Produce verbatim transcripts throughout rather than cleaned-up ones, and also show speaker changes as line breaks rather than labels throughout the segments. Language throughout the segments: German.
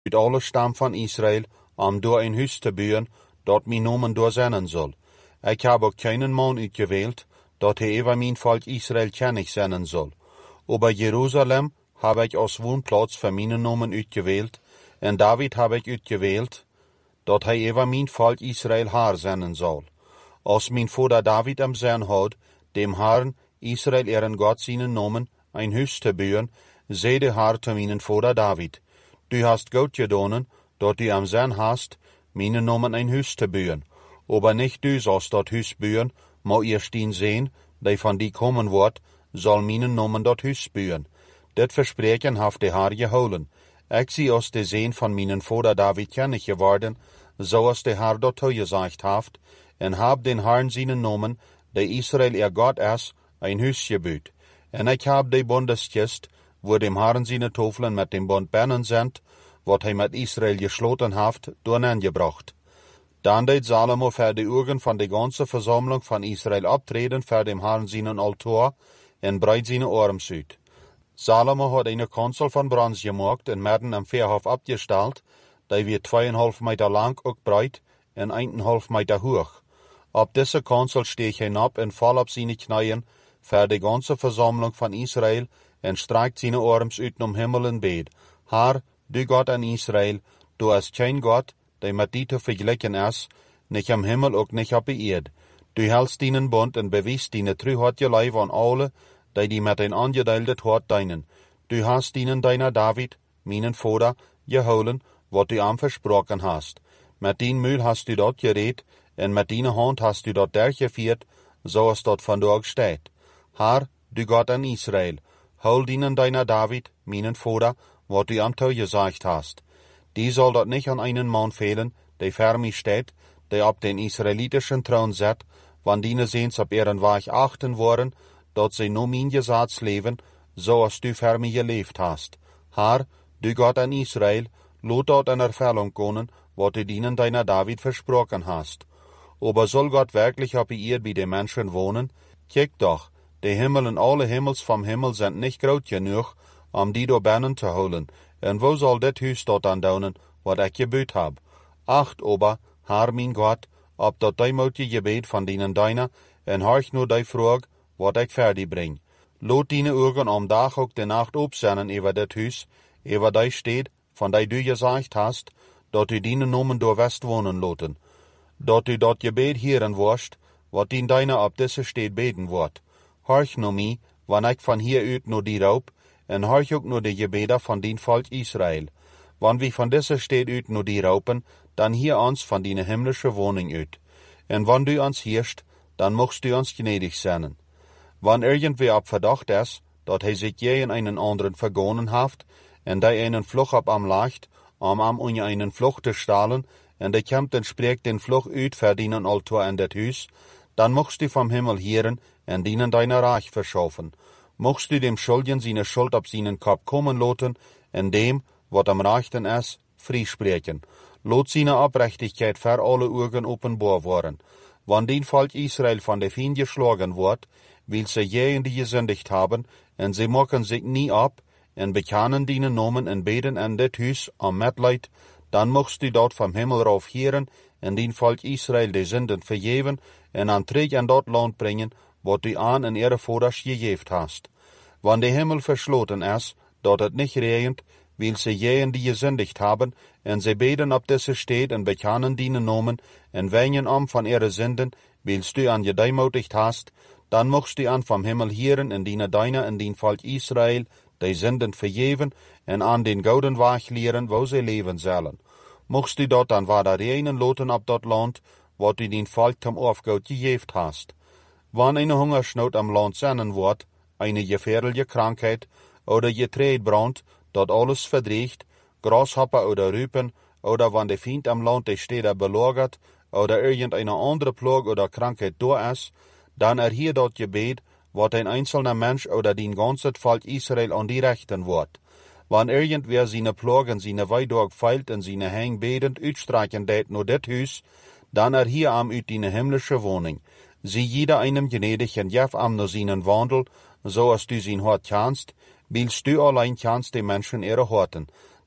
uit alle stam van Israël, om door een huis te bouwen, dat mijn namen door zijn zal. Ik heb ook keinen man uitgewählt, dat hij over mijn volk Israël kennig zijn zal. Aber Jerusalem habe ich als Wohnplatz für mijn namen uitgewählt, en David habe ich uitgewählt, dat hij over mijn volk Israël haar zijn zal. Als mijn vader David am zijn had, dem Herrn Israël ihren Gott seinen Namen ein huis te bouwen, zei de Herr te mijn vader David, du hast gut gedonen, dat du am zijn hast, mijn Namen ein huis te bouwen. Aber nicht du sollst dat huis bouwen, maar eerst dien zijn, die van die komen wordt, zal mijn Namen dat huis bouwen. Dit verspreken heeft de Herr gehouden. Ik zie als de zeen van mijn vader David kennig geworden, zoals de Herr dat toegezegd heeft, en heb den Herrn seinen Namen, die Israël ihr Gott is, ein huis gebouwd. En ik heb de bondeskist, wo dem Herrn seine Tofelen met dem Bund binnen sind, wat hij met Israël gesloten heeft, doorngebracht. Dan deed Salomo voor de ogen van de ganze Versammlung van Israël optreden voor dem Herrn seinen Altar en breid seine Arms uit. Salomo had eine Kanzel van brons gemaakt en midden am Veerhof opgesteld, die weer tweeënhalf meter lang ook breed en eineinhalf meter hoog. Op deze Kanzel steeg hij op en val op seine knieën voor de ganze Versammlung van Israël en streckt seine Arms uit om Himmel en bed. Herr, du Gott an Israël, du hast kein Gott, die met die te vergelijken is, nicht am Himmel ook nicht op de eerd. Du hältst deinen Bund en bewiest deine Treuheit gelei aan alle, die die met een aangedeelde hart dienen. Du hast ihnen deiner David, meinen Vater, geholen, wat du am versprochen hast. Met dien Mühl hast du dort gereed, en met deine Hand hast du dort durchgeführt, so es dort vandaag steht. Herr, du Gott an Israël, hol ihnen deiner David, meinen Vater, wat du am toegesagt hast. Die soll dort nicht an einen Mann fehlen, der für mich steht, der op den israelitischen Thron zet, wann die sehens op ihren Weg achten worden, dat sie nur mein Gesetz leben, so als du für mich gelebt hast. Herr, du Gott an Israël, lot dort in Erfüllung kommen, wat du ihnen deiner David versprochen hast. Aber soll Gott wirklich op ihr bei den Menschen wohnen? Kijk doch, die Himmel und alle Himmels vom Himmel sind nicht groot genug, um die dort binnen te holen. En wo soll dit huis dort dan doen, wat ik gebouwd heb? Acht aber, Herr mein Gott, op dat deimotige gebed van dienen deiner, en horch nur die vraag, wat ik fertig bring. Lot diene ogen om dag ook de nacht opzennen over dit huis, over die steed, van die du gezegd hast, dat u dienen nomen door west wonen loten. Dat u dat gebed hieren worst, wat dien deiner op deze steed beten wordt. Horch no mi, wanneer ik van hier uit no die roep, en horch ook nur de gebeder van dien volk Israël. Wann wie van deze steed uit nur die roepen, dan hier ons van die himmlische woning uit. En wann du ons heerst, dan mocht du ons gnädig zijn. Wann irgendwer op verdacht is, dat hij zich je in einen anderen vergonnen heeft, en die einen Fluch op am lacht, om am unje einen Fluch te stalen, en die komt en spreekt den Fluch uit voor dienen Altar in dat huis, dan mocht du vom Himmel heeren en dienen deine Reich verschaffen. Mocht du dem Schuldigen seine Schuld op seinen Kopf kommen loten, en dem, wat am Rechten is, friespreken. Lot seine Oprechtigkeit für alle Augen openbaar worden. Wann den Volk Israël von der Feind geschlagen wird, will sie je in die gesündigt haben, en sie machen sich nie ab, en bekennen dienen Namen en beten en dit huis am Mitleid, dann mocht du dort vom Himmel rauf heeren, en den Volk Israël die Sünden vergeven, en an terug in dat Land bringen, wat du aan in ihre Voders gegeven hast. Wann der Himmel verschloten ist, dat het nicht regnet, will sie je in die gesündigt haben, en sie beten op diese steed en bekennen dienen Namen, en wenjen om van ihre Sünden, willst du an gedeimutigt hast, dann mocht du an vom Himmel heeren en dienen deiner en dien Volk Israël, die Sünden vergeven, en an den gouden Weg leeren, wo sie leben sollen. Mocht du dort dan wader reinen loten op dat land, wat du den Volk zum Aufgaut gegeven hast. Wann eine Hungersnot am Land sein wird, eine gefährliche Krankheit oder Getreidebrand, dat alles verdreht, Grashopper oder Rüpen, oder wann der Feind am Land die Städte belagert, oder irgendeine andere Plage oder Krankheit da ist, dann erhielt dort Gebet, wat ein einzelner Mensch oder den ganzen Volk Israel an die Rechten wird. Wann irgendwer seine Plagen, seine Weidorg feilt und seine Hang betend uitstreichen det nur det Hus, dann erhielt am ut die himmlische Wohnung. Sie jeder einem gnädig en jef am nur seinen Wandel, so als du sein Hort kannst, willst du allein kannst die Menschen ihre Horten.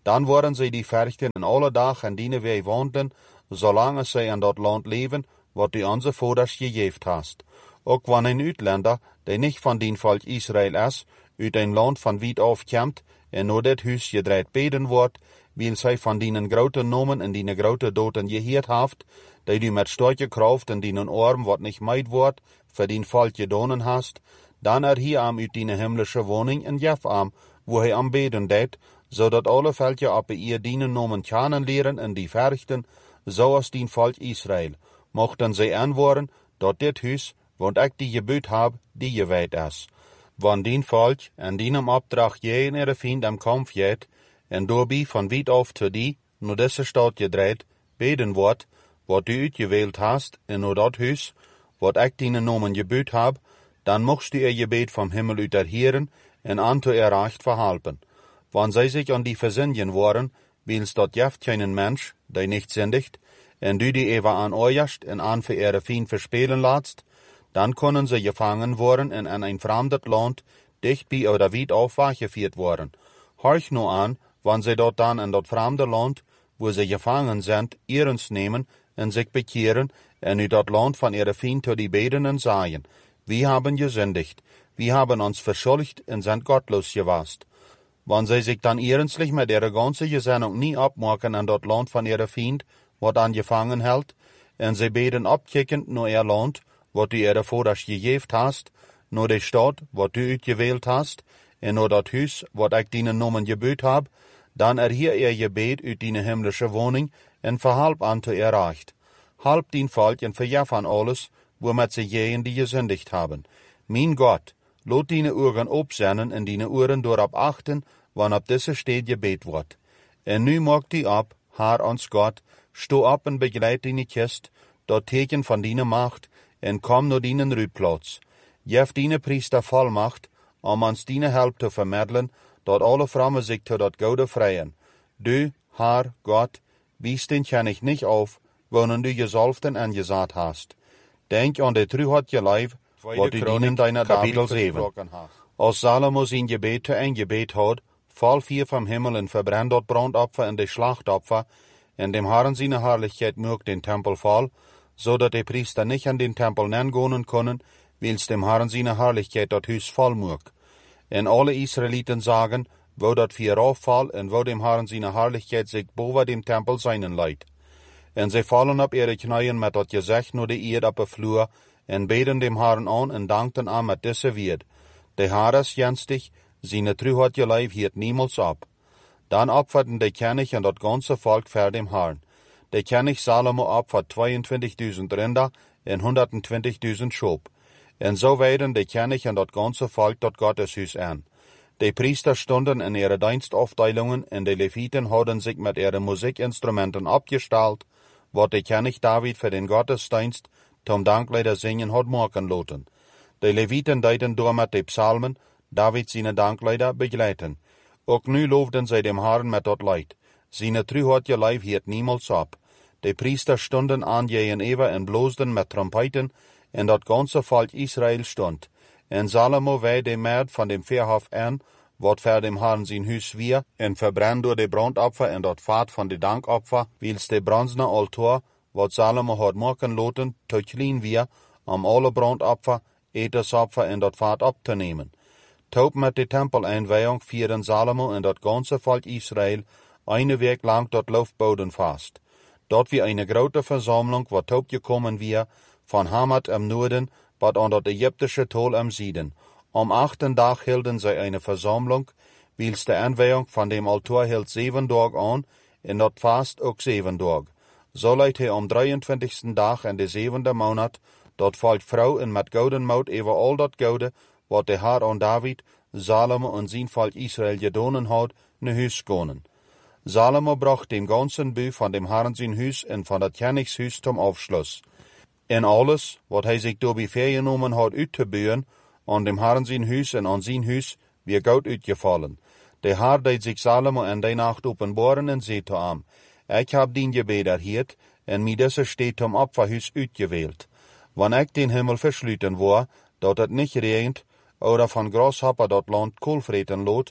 Dan worden zij die verchten in alle dagen en dienen wij woonden, zolang zij in dat land leven, wat die onze vaders gegeven hast. Ook wanneer een uitlander, die niet van dien volk Israël is, uit een land van wiet afkomt, en naar dit huis gedraaid beden wordt, wil zij van dienen grote nomen en dienen grote doten geheerd heeft, die du met sterke kracht en dienen arm wat niet meid wordt, voor dien volk gedonen hast, dan er hier am uit dienen himmlische woning en jef am, wo hij am beden deed, zodat alle veltje op ihr dienen nomen kennen leren en die verrichten, zoals dien volk Israël, mochten zij antwoorden, dat dit huis, want ik die gebuut heb, die gewijd is. Want dien volk en dien opdracht je en ihre vriend am kampf jet, en doorbi van wiet af te die, naar deze stad gedraaid, beden wordt, wat du uitgewählt hast, en naar dat huis, wat ik dienen nomen gebuut heb, dan mocht du ihr gebet vom Himmel uit erheren, en an zu ihr Recht verhalten. Wann zij sich an die versinnigen worden, wils dat jeft keinen Mensch, die nicht sündigt, en du die ewa an euerst en an für ihre Fien verspelen latst, dann können sie gefangen worden en in ein fremdet Land, dicht bei oder weit auf weggeführt worden. Horch nur an, wann sie dort dann in dat fremde Land, wo sie gefangen sind, ihrens nehmen en sich bekehren, en u dat Land von ihre Fien zu die Bedenen sagen, wir haben gesündigt, wir haben uns verschuldigt en sind gottlos gewast. Wann sie sich dann ehrenslich mit ihrer ganzen Gesinnung nie abmachen an dat Land von ihrer Feind, wat an gefangen hält, en sie beten abkickend nur ihr Land, wat du ihre Vaders gegeben hast, nur die Stadt, wat du uitgewählt hast, en nur dat Huis, wat ich dienen Nomen gebüht hab, dann erhier ihr Gebet uit die himmlische Wohnung en verhalb an zu ihr Recht. Halb dien Volk en verjaf an alles, womit sie jehen die gesündigt haben. Mein Gott, lot dine Ohren opzennen en dine Ohren dorop achten, wann op diese steed gebet wordt. En nu mag die ab, Haar ons Gott, sto op en begleit dine kist, dat teken van dine macht, en kom naar dine ruipplaats. Jef dine priester volmacht, om ons dine help te vermiddelen, dat alle vrouwen zich te dat goude vrijen. Du, Haar, Gott, wies den ken ich nicht auf, wonen du gesalften en gesaat hast. Denk an de truhat je lijf, wat du dienen deiner Kapitel zeven. Als Salomo zijn gebet te een gebet had, val vier vom Himmel en verbrennt dat brandopfer en de Schlachtopfer, en dem Herrn seine Herrlichkeit mögt den Tempel fall, so dat de Priester nicht an den Tempel nengonen können, wils dem Herrn seine Herrlichkeit dat Hus voll mögt. En alle Israeliten sagen, wo dat vier auffall en wo dem Herrn seine Herrlichkeit sich boven dem Tempel seinen leidt. En zij fallen op ihre knieën met dat gezicht naar de eerd op de vloer, en beden dem Herrn an en dankten aan met deze wierd. De Herr is jenstig, seine Truheit je lijf hiert niemals ab. Dan opferten de König en dat ganze Volk ver dem Herrn. De König Salomo opfert tweeëntwintigduizend Rinder en honderdtwintigduizend Schop. En zo weiden de König en dat ganze Volk dat Gotteshuis aan. De Priester stonden in ihre Dienstafteilungen en de Leviten hadden zich met ihre Musikinstrumenten opgesteld, wat de König David für den Gottesdienst zum Danklieder singen had maken laten. De Leviten deiden door met de Psalmen David seine Danklieder begleiten. Ook nu loofden zij dem Herrn met dat Leid. Seine Truheit je lijf hiert niemals op. De Priester stonden aan jeen ever en bloosden met trompeten, en dat ganze Volk Israël stond. En Salomo wei de Maad van dem Veerhof aan, wat ver dem Herrn zijn huis weer, en verbrennt door de brandopfer en dat vaat van de dankopfer, wils de bronzene altaar, wat Salomo had maken laten, te klein weer, om alle brandopfer, etensopfer en dat vaat op te nemen. Taub met de tempeleinweihung vieren Salomo en dat ganze Volk Israël eine week lang dat Laufboden vast. Dort wie eine grote Versammlung, wat taub gekommen wir, von Hamat im Norden, wat an dat ägyptische Tol am Süden. Am achten Tag hielden zij eine Versammlung, wils de Anweihung van dem Altar hield zeven Tag an, en dat vast ook zeven Tag. So leidt hij am drieëntwintigsten Tag in de zevende Monat, dat Volk vrouw en met gouden mout over al dat gouden, wat de Herr an David, Salomo en zijn Volk Israël gedonen had, ne huis konen. Salomo bracht dem ganzen Bü van dem Herrn zijn huis en van dat Königshuis zum Aufschluss. En alles, wat hij zich door beviergenomen had uit te buren, an dem Herrn zijn huis en an zijn huis, weer goud uitgevallen. De Herr deed zich Salomo en de nacht openbaren en zei te hem, ik heb dien gebed erhiert, en mij deze steed zum Opferhuis uitgewählt. Wanneer ik den Himmel versluiten wou, dat het niet regent, oder van Grashopper dat land kool vreten lot,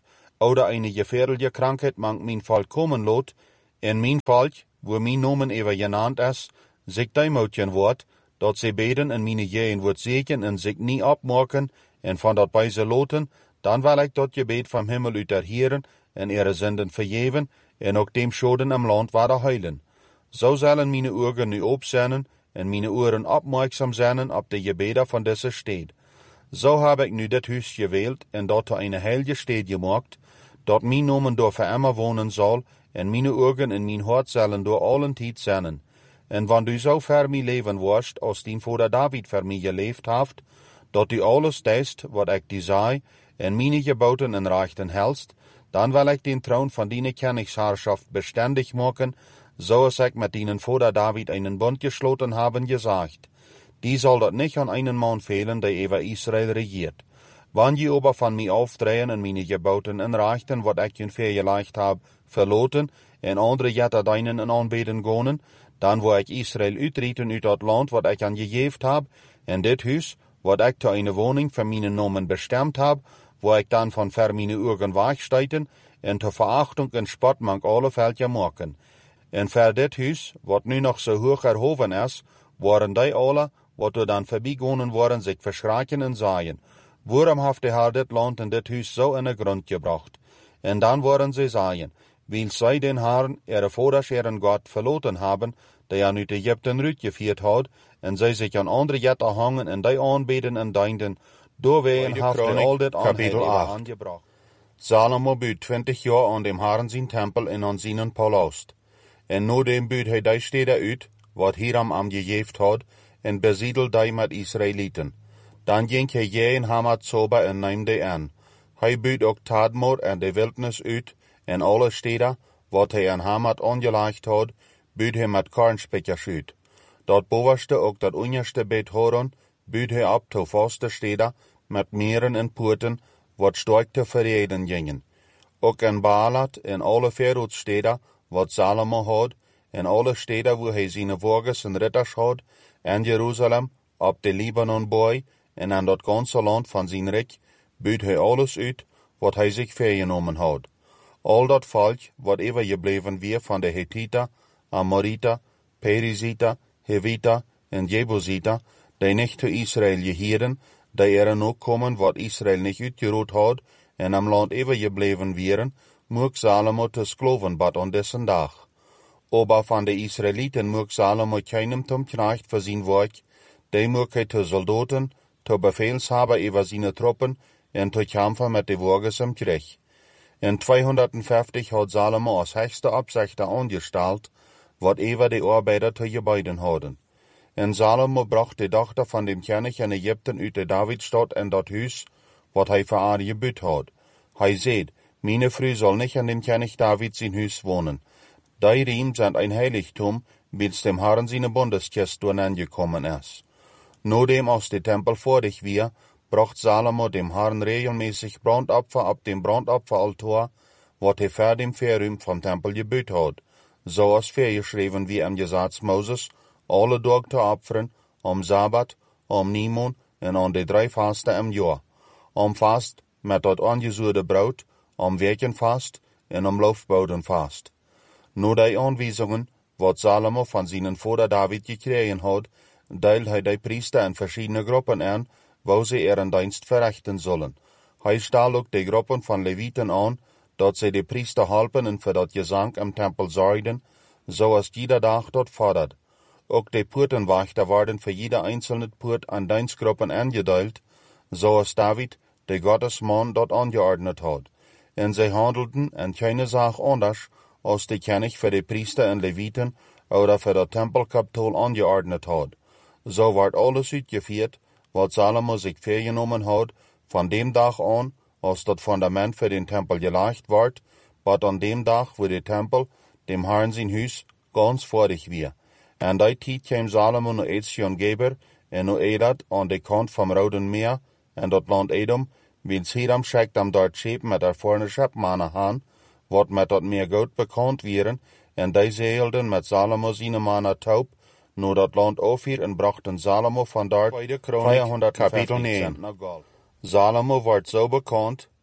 oder eine gefährliche Krankheit mank mein Volk kommen lot, in mein Volk, wo mein Nomen ever genannt ist, sich deimutjen wordt, dat ze beden en meine jeen wordt zeken en zich nie abmaken, en van dat bij ze loten, dan wil ik dat gebed vom Himmel uit erheren, en ihre Sünden vergeven, en ook dem Schoden am Land werden heilen. So sollen meine Augen nu opzenden, en meine Ohren aufmerksam sein op de gebeden van deze stad. So habe ich nu dit Huis gewählt, en dat er eine heilige Stadt gemacht, dat mein Nomen door für immer wohnen soll, en meine Augen en mein Hart sollen door allen Tijd zijn. En wann du so ver mi leven warst, als dien Vater David ver mi geleefd heeft, dat du alles deist, wat ik die zei, en meine geboten en rechten helst, dan wil ik den Thron van die Königsherrschaft beständig maken, zoals ik met dienen Vater David einen Bund geschloten haben gesagt. Die soll dat nicht an einen Mann fehlen, der über Israel regiert. Wann je aber von mir aufdrehen en meine geboten en rechten, wat ik je vergeleicht hab, verloten, en andere jetter deinen en aanbeden gonen, dan wo ik Israel uitrieten uit dat land wat ik aan gegeven heb, en dit huis, wat ik te eine woning voor mijn Nomen bestemd heb, wo ik dan van ver meine Augen wegsteiten, en ter Verachtung en Spott mank alle Veltje maken. En ver dit huis, wat nu nog zo hoog erhoven is, waren die alle, wat er dan voorbijgonen worden, zich verschrikken en zeien. Waarom heeft de Heer dit land en dit huis zo in de grond gebracht? En dan worden ze zeien, weil zij den Herrn, ihre Vaters, ihren Gott, verloten haben, der aan uit Egypten uitgevierd had, en zij zich aan andere jetten hangen en die aanbeden en dienden, doorwegen heeft hij al dit aangebracht. Salomo buut twintig jaar aan dem Herrn zijn tempel en aan zijn palast. En nu dem buut hij die steden uit, wat Hiram am gegeven had, en besiedelt die met Israëlieten. Dan ging hij jeen Hamat Zoba en neemde aan. Hij buut ook Tadmor en de wildnis uit, en alle steden, wat hij aan Hamat aangelegd had, buut hij met kornspikkers uit. Dat bovenste ook dat onderste Beit Horon, buut hij op to vaste steden, met meren en poorten, wat sterk te verreden gingen. Ook in Baalat en alle verootsteden, wat Salomo had, en alle steden wo hij zijn wagens en ritters had, en Jeruzalem, op de Libanonboy, en aan dat ganze land van zijn rijk, buut hij alles uit, wat hij zich vergenomen had. Al dat volk, wat ever gebleven weer van de Hethiter, Amoriter, Periziter, Heviter en Jebusiter, die nicht zu Israel gehieren, die er ook komen wat Israel nicht uitgeroet had, en am land ever gebleven wieren, moek Salomo te skloven bad on dessen dag. Aber van de Israeliten moek Salomo keinem zum Knecht voor zijn werk, die moek hij te soldaten, te befehlshaber über seine Truppen, en te kämpfer met de wagens im Krieg. In zweihundertfünfzig had Salomo als höchste Absichter angestellt, wat ever de Arbeiter te gebeiden hadden. En Salomo bracht de dochter van dem König in Egypten uit de Davidstad en dat huis, wat hij voor haar gebüht had. Hij zei, meine Frau soll nicht an dem König David sein Huis wohnen. Die Riem sind ein Heiligtum, bis dem Herrn seine Bundeskist durchangekommen ist. Nachdem aus dem Tempel fertig war, bracht Salomo dem Herrn regelmäßig Brandopfer ab dem Brandopferaltar, wat er vor dem Verräum vom Tempel gebüht hat, so als vorgeschrieben wie im Gesetz Moses, alle Tage zu opfern, am Sabbat, am Nimon en an de drei Fasten im Jahr. Am Fast met dat angezuurde Brot, am Wekenfast en am Laufboudenfast. Nur die Anweisungen, wat Salomo von seinen Vater David gekregen hat, teilt hij die Priester in verschiedene Gruppen an, wo sie ihren Dienst verrichten sollen. Hij stellt ook die Gruppen von Leviten an, dat sie die Priester helpen en für dat Gesang im Tempel sorgen, so als jeder Tag dort fordert. Ook die Poortenwachter werden für jede einzelne Poort an Dienstgruppen angeteilt, so als David, der Gottesmann, dort angeordnet hat. En sie handelten in keine Sache anders, als die König für die Priester und Leviten oder für das Tempelkapitol angeordnet hat. So wird alles uitgeführt, was Salomo sich vorgenommen hat, von dem Tag an, als das Fundament für den Tempel gelegt wird, bis an dem Tag, wo der Tempel, dem Herrn sein Haus, ganz fertig war. En die tijd kwam Salomo naar Etzion Geber en naar Edat aan de kant vom Roden Meer en dat land Edom, wils Hiram schickt am dort Schepen met der vorne Schepmannen aan, wat met dat meer goud bekend wieren, en die zeilden met Salomo zijn mannen taub, naar dat land over en brachten Salomo van dort vierhonderd kapitel negen. Salomo wordt zo bekend,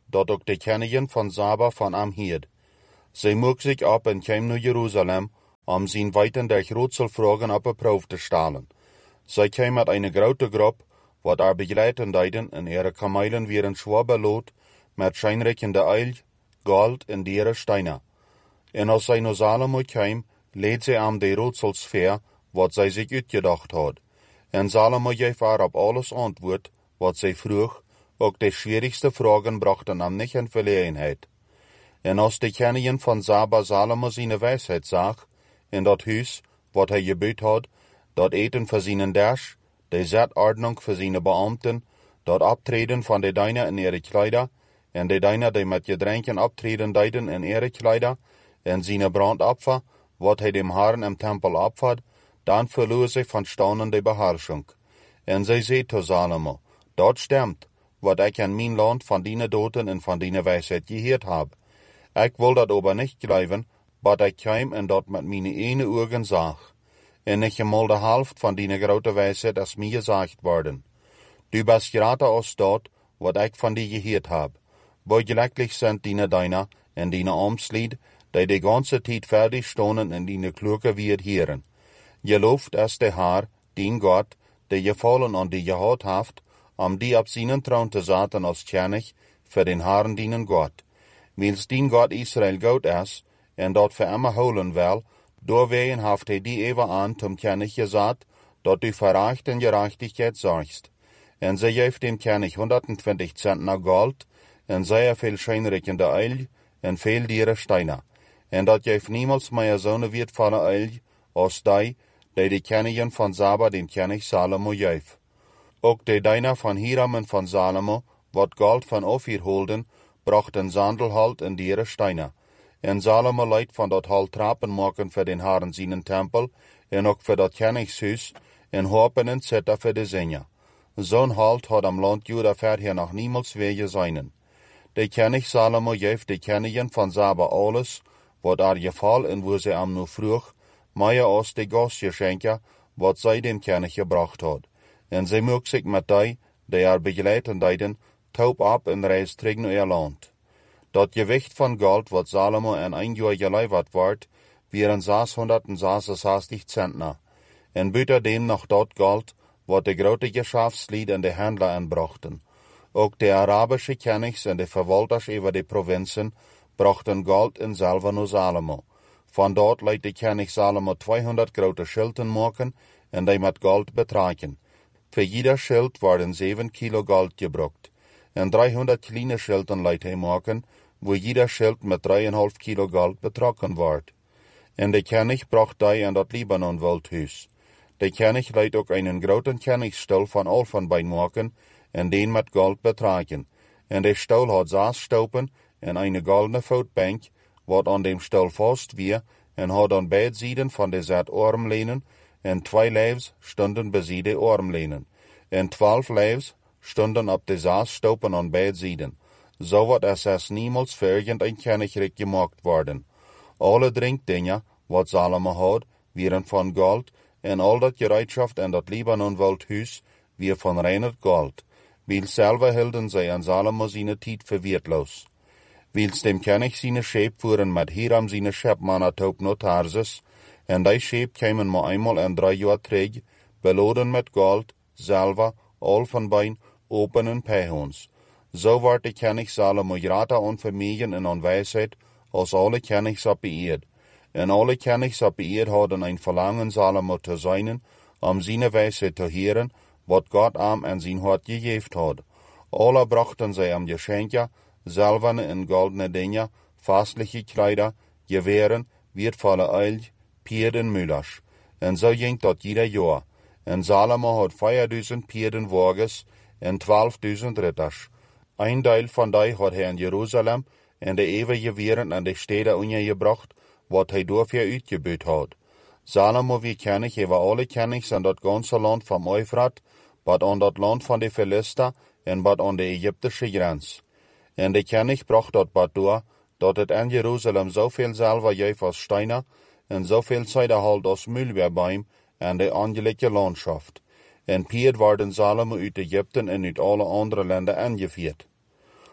dat ook de Königin von Saba von am hierd. Zij moeg zich op en kwam naar Jeruzalem, om zijn weiten der Grutselfragen op een proef te stellen. Zij kwam met een grote groep, wat haar begleiten deiden, en ihre kamelen werden schwer beloot, met schijnrijkende eil, gold en dieren steinen. En als zij naar Salomo kwam, leed zij aan de Rutselsfeer, wat zij zich uitgedacht had. En Salomo gaf haar op alles antwoord, wat zij vroeg, ook de schwierigste vragen brachten hem niet in verlegenheid. En als de Königin von Saba Salomo zijn wijsheid zag, in dat huis, wat hij gebuut had, dat eten voor zijn dash, de zetordnung voor zijn beambten, dat optreden van de Diener in ihre Kleider, en de Diener die met gedränken optreden deiden in ihre Kleider, en zijn brandopfer, wat hij dem Herrn im Tempel opfert, dan verloor zij van staunen de beherrschung. En zij zei tot Salomo, dat stemmt, wat ik in mijn land van die doten en van die wijsheid gehoord heb. Ik wil dat aber nicht geloven, wat ik kwam en dat met mijn ene ogen zag. En nicht eenmaal de helft van die grote wijsheid als mij gezegd worden. Du bist greater als dat, wat ik van die gehoord heb. Wo gelukkig sind die Diener en die Amtslied, die de ganze tijd fertig stonden en die kloeke weer heren. Gelooft is de Herr, dien Gott, die gevallen an die gehad heeft, om die op zijn troon te zetten als König, voor den Herrn dienen Gott. Wils dien Gott Israel goed is, en dat voor immer holen wil, doorwegen heeft hij die even aan zum König gezet, dat du voor recht en gerechtigheid zorgst. En zij geeft dem König honderdtwintig Zentner Gold, en sehr viel scheinrijkende eil, en veel dieren steiner. En dat geeft niemals meer zo'n wertvolle eil, als die, die de Königin von Saba dem König Salomo geeft. Ook de Diener van Hiram en van Salomo, wat Gold van Ophir holden, brachten Sandelhalt en dieren steiner. En Salomo leidt van dat halt trappen maken voor den Herrn zijn tempel, en ook voor dat Königshuis, en hopen en zetten voor de Singer. Zo'n halt had am land Juda verder nog niemals weer zijn. De König Salomo geeft de Königin von Saba alles, wat er geval en wo ze am nu vroeg, meer als de gastgeschenken, wat zij dem König gebracht had. En zij mocht zich met die, die er begeleiden deiden, taub op en reis terug naar ihr land. Dat gewicht van gold, wat Salomo in een jaar geleverd wordt, waren zeshonderdzesenzestig Zentner. En buiten dem nog dat gold, wat de grote geschäftslied en de handler inbrachten. Ook de Arabische Königs en de verwalters over de provinzen brachten gold en zilver naar Salomo. Van dort liet de König Salomo tweehonderd grote schilden maken en die met gold betraken. Voor jeder schild worden zeven kilo gold gebruikt. En driehonderd kleine schilden liet hij maken, wo jeder schild met drieënhalf kilo gold betrokken wordt. En de König bracht die in dat Libanon-wildhuis. De König liet ook einen groten Königsstuhl van Elfenbein maken en den met gold betraken. En de stoel had zes stopen en eine goldene voetbank, wat aan dem stoel vast weer, en had aan beide zijden van de zet armlenen, en twee lijfs stonden bij de armlenen. En twaalf lijfs stonden op de zes stopen aan beide zijden. Zo wat es es niemals voor irgendein Königreich gemaakt worden. Alle drinkdingen, wat Salomo had, waren van gold, en al dat gereedschaft in dat Libanon-wildhuis, weer van reiner gold. Weil selber hielden zij aan Salomo zijn tijd voor wertloos. Wils dem König zijn scheep voeren met Hiram zijn schepmannen taub naar Tarsus, en die scheep kwamen maar eenmaal in drie jaar terug, beladen met gold, zilver, Elfenbein, open en pijhoens. Zo werd de König Salomo greater aan vermegen en aan wijsheid, als alle Königs op de eerd. En alle Königs op de eerd hadden een verlangen Salomo te zijn, om zijn wijsheid te heren, wat God hem en zijn hart gegeven had. Alle brachten zij hem geschenken, zilverne en goldene dingen, fastliche Kleider, geweren, wertvolle eil, Pier en müllers. En zo ging dat jeder jaar. En Salomo had vierduizend pierdenwagens en twaalfduizend ritters. Een deel van die had hij in Jeruzalem en de eeuwige geweren en de steden ondergebracht, wat hij daarvoor uitgebuut had. Salomo wie König over alle Königs in dat ganze land van Euphrat, wat aan dat land van de Philister en wat aan de Egyptische grens. En de König bracht dat bad door, dat het in Jeruzalem zoveel zilver geeft als steiner en zoveel zijderhalt als mulwerbeim en de angelegde landschaft. En Pier worden Salomo uit Egypten en uit alle andere landen aangevierd.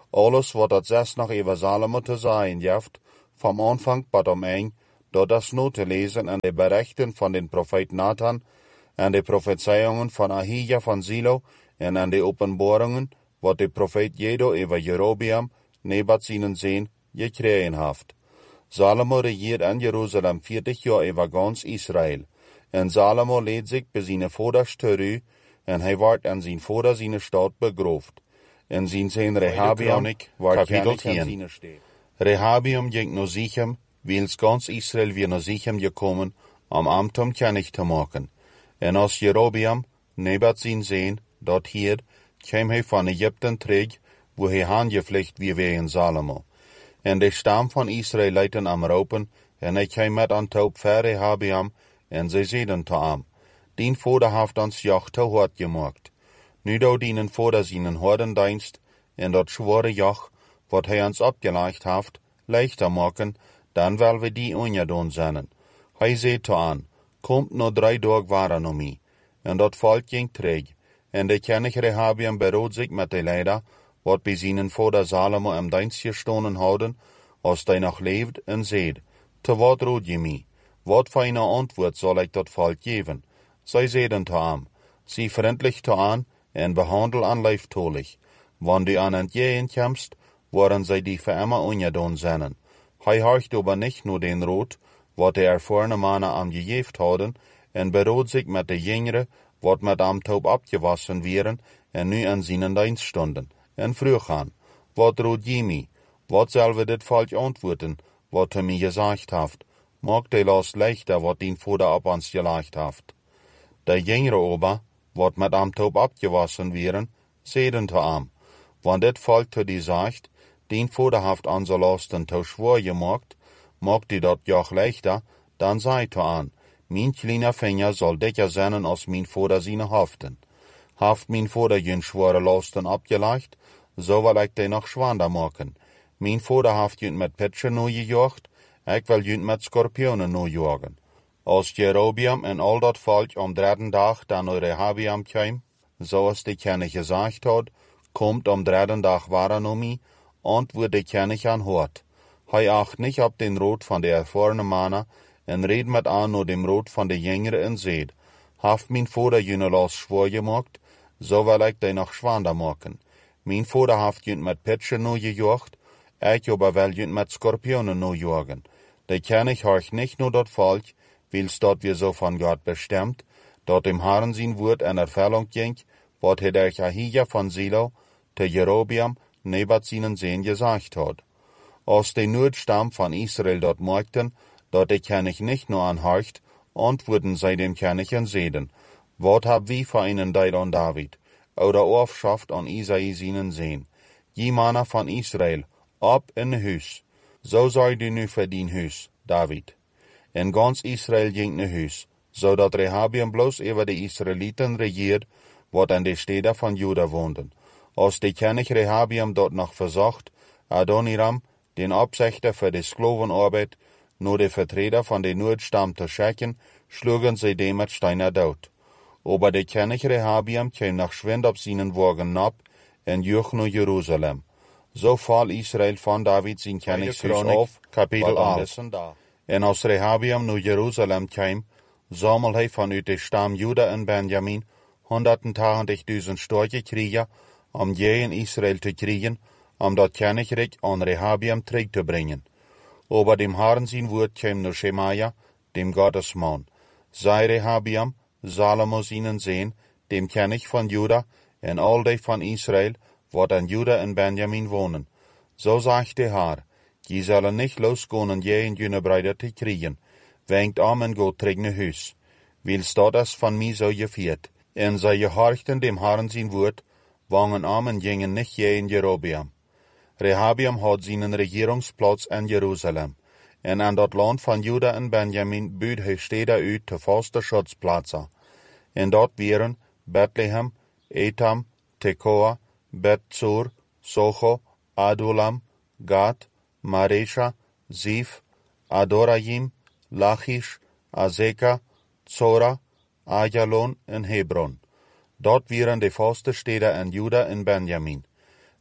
Alles wat dat zes nog over Salomo te zijn heeft, vom Anfang bat om een, door das nu te lezen en de berichten van den profeet Nathan, en de prophezeiungen van Ahija van Silo, en aan de openbaringen, wat de profeet Jedo over Jerobeam, Nebat zijn zeen, gekregen heeft. Salomo regiert in Jeruzalem veertig jaar over ganz Israël. En Salomo leed zich bij zijn vaders terug, en hij werd in zijn vader zijn stad begroofd. En zijn zijn Rehabiam werd kapitel tien. Rehabiam ging naar Sichem, wils ganz Israël weer naar Sichem gekommen, om Amtum kennig te maken. En als Jerobeam, Nebat zijn zeen, dat hier, kwam hij van Egypten terug, wo hij aangevlucht wie wegen Salomo. En de stam van Israël leidden am ropen, en hij kwam met aan taub ver Rehabiam, en zij zeiden te am, dien vader heeft ons joch te hard gemaakt. Nu do dienen vader zijn hordendienst, en dat schwere joch, wat hij ons opgelegd heeft, leichter maken, dan wel we die onjadoen zijn. Hij zei te aan, komt no drie dag waren om mij. En dat volk ging terug, en de kennig Rehabiam berood zich met de leider, wat bij zijn vader Salomo im dienst gestonden houden, als hij nog leeft, en zeid, te wat rood je mij? Wat voor een antwoord zal ik dat volk geven? Zij zeiden te hem, zie vriendelijk te aan, en behandel aan lieftolig. Wanneer du aan het jeen komst, worden zij die voor immer ongedoen zijn. Hij horcht aber nicht nur den Rot, wat de ervorne mannen am gegeven houden, en berood zich met de jongeren, wat met am taub abgewassen wären, en nu aan zijn dienst stonden. En vroeg aan, wat rood je mij? Wat zal we dit volk antwoorden, wat hij mij gezegd heeft? Maak de last leichter, wat dien vader op ons gelegd heeft. De jongeren aber, wat met am taub abgewassen wären, zeiden te am, want dit volk te die zegt, dien vader heeft onze lasten te schwor gemaakt, maakt die dat joch leichter, dan zei te aan, mijn kleine vinger zal dikker zijn als mijn vader zijn haften. Heeft mijn vader jun schwere lasten opgelegd, zo wil ik die nog zwaarder maken. Mijn vader heeft jun met pitchen nu gejaagd, ik wil jun met scorpionen nu jagen. Als Jerobeam en al dat volk om derde dag dan naar Rehabiam kwam, zoals de kennig gezegd had, komt om derde dag waren om mij, antwoord de kennig aan hoort. Hij acht niet op den rood van de ervorene mannen, en reed met aan naar dem rood van de jongeren en zeid, heeft mijn vader june los schwor gemaakt, zo wil ik die nog zwaarder maken. Mijn vader heeft june met pitchen nu gejaagd, ik aber wel june met scorpionen nu jagen. De kennig horcht niet nur dat volk, wils dat wir so von Gott bestimmt, dat im Herrn sein Wort in Erfüllung ging, wat hij durch Ahija van Silo, te Jerobeam, Nebat seinen Sehen gesagt hat. Als de Noordstam van Israël dat merkten, dat de kennig nicht nur anhorcht, antworten zij dem kennig en zeiden, wat hab wie voor einen Deil an David, oder Aufschaft an Isai seinen Sehen, je Männer van Israël, op in huis, zo sei du nu für dien huis, David. En ganz Israël ging naar huis, zodat Rehabiam bloos over de Israëlieten regiert, wat aan de steden van Juda woonden. Als de kennig Rehabiam dort nog verzocht, Adoniram, den opzichter voor de Sklovenarbeid, nur de Vertreter van de Noordstam te schicken, schlugen zij dem met steiner dood. Aber de kennig Rehabiam kwam nog schwind op zijn wagen nap, en joeg naar Jeruzalem. Zo val Israël van David zijn kennigshuis af, kapitel acht. En als Rehabiam naar Jeruzalem kwam, zamel hij vanuit de stam Juda en Benjamin honderdtachtigduizend sterke krieger, om jeden Israël te kriegen, om dat Königreich an Rehabiam terug te brengen. Aber dem Herrn sein Wort kwam naar Schemaja, dem Gottesmann. Sei Rehabiam, Salomo seinen Sehen, dem König von Juda, en al die van Israël, wat an Juda en Benjamin wohnen. So sagt der Herr, je zullen nicht losgehen en je in jene Brüder te kriegen, wenkt am en go terug naar huis. Wils dat es van mij zo geviert, en zij gehorchten dem Herrn sein Wort, wangen am en gingen nicht je in Jerobeam. Rehabiam had seinen Regierungsplatz in Jerusalem, en aan dat land van Juda en Benjamin buut hij steden uit te vaste schutzplaatsen. En dat waren Bethlehem, Etam, Tekoa, Bethsur, Socho, Adulam, Gad, Maresha, Zif, Adorayim, Lachish, Azeka, Zora, Ajalon en Hebron. Dat waren de vaste steden in Juda en Benjamin.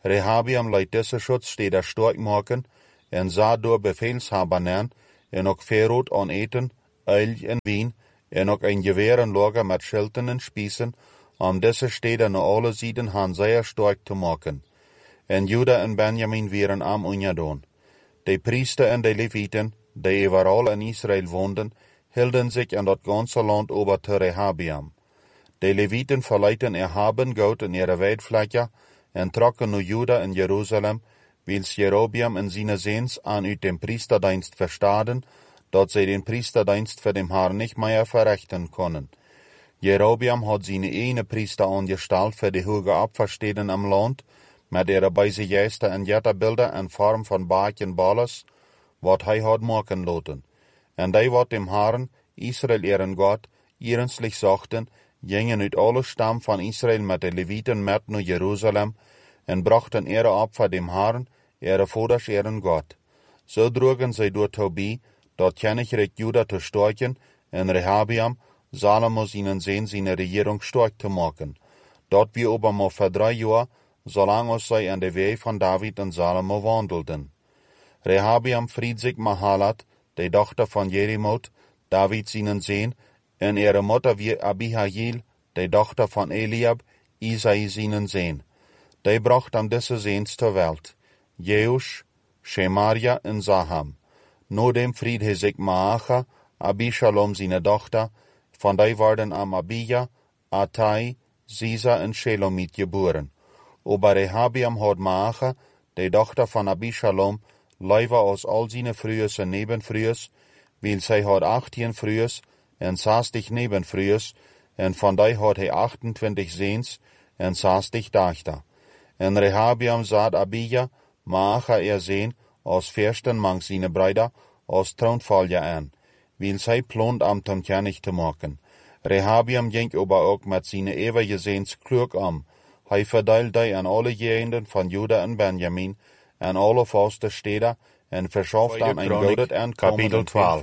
Rehabiam leit deze schutzsteder stark maken, en zat door befehlshaber nern, en ook verrood aan eten, uil en wien, en ook een geweer en lager met schilten en spiezen, om deze steden naar alle zijden han zeer stark te maken. En Juda en Benjamin waren am unjadon. De priester en de levieten, die overal in Israël woonden, hielden zich aan dat ganze land over te Rehabiam. De levieten verleiden erhaben goud in ihre weidvlekken, en trokken naar Juda en Jeruzalem, wils Jerobiam en zijn zoons aan uit dem priesterdienst verstaden, dat zij den priesterdienst voor dem Herrn nicht mehr verrichten konden. Jerobiam had zijn ene priester aangesteld voor de hoge opversteden am land, met ihre beise geister en jetterbeelden en vorm van baak en balles, wat hij had maken laten. En die wat dem Herrn, Israël ihren God, ehrenslich zochten, gingen uit alle stam van Israël met de levieten met naar Jeruzalem, en brachten ihre Opfer dem Herrn, ihre Vaters ihren God. So droegen zij door Tobie, dat Königreich Juda te stärken, en Rehabiam, Salomo seinen Sohn seine Regierung stark te maken. Dat wir aber mal für drei Jahre, solange zij an de Weg van David en Salomo wandelten. Rehabiam fried sich Mahalat, de dochter van Jerimoth, David seinen Sohn, en ihre Mutter wie Abihail, de dochter van Eliab, Isai seinen Sohn. Die bracht am diese Sohns zur Welt, Jeusch, Shemaria en Saham. No dem fried he sich Maacha, Abishalom seine Tochter, von die worden am Abija, Atai, Sisa en Shelomit geboren. Aber Rehabiam had Maacha, de dochter van Abishalom, leiver aus all seine Frühes en Nebenfrühes, weil zij had achttien Frühes en zestig Nebenfrühes, en von die had he achtentwintig Sohns en zestig Töchter. En Rehabiam zat Abija, Maacha er Sohn, aus Fürsten mang seine Brüder, aus Thronfolger an, weil zij plont am zum König te maken. Rehabiam ging aber auch mit seine ewige Sohns klug um. Hij verdeelt die an alle Gegenden von Juda en Benjamin, an alle vaste Städte, en verschafft an ein goudet Einkommen in twaalf.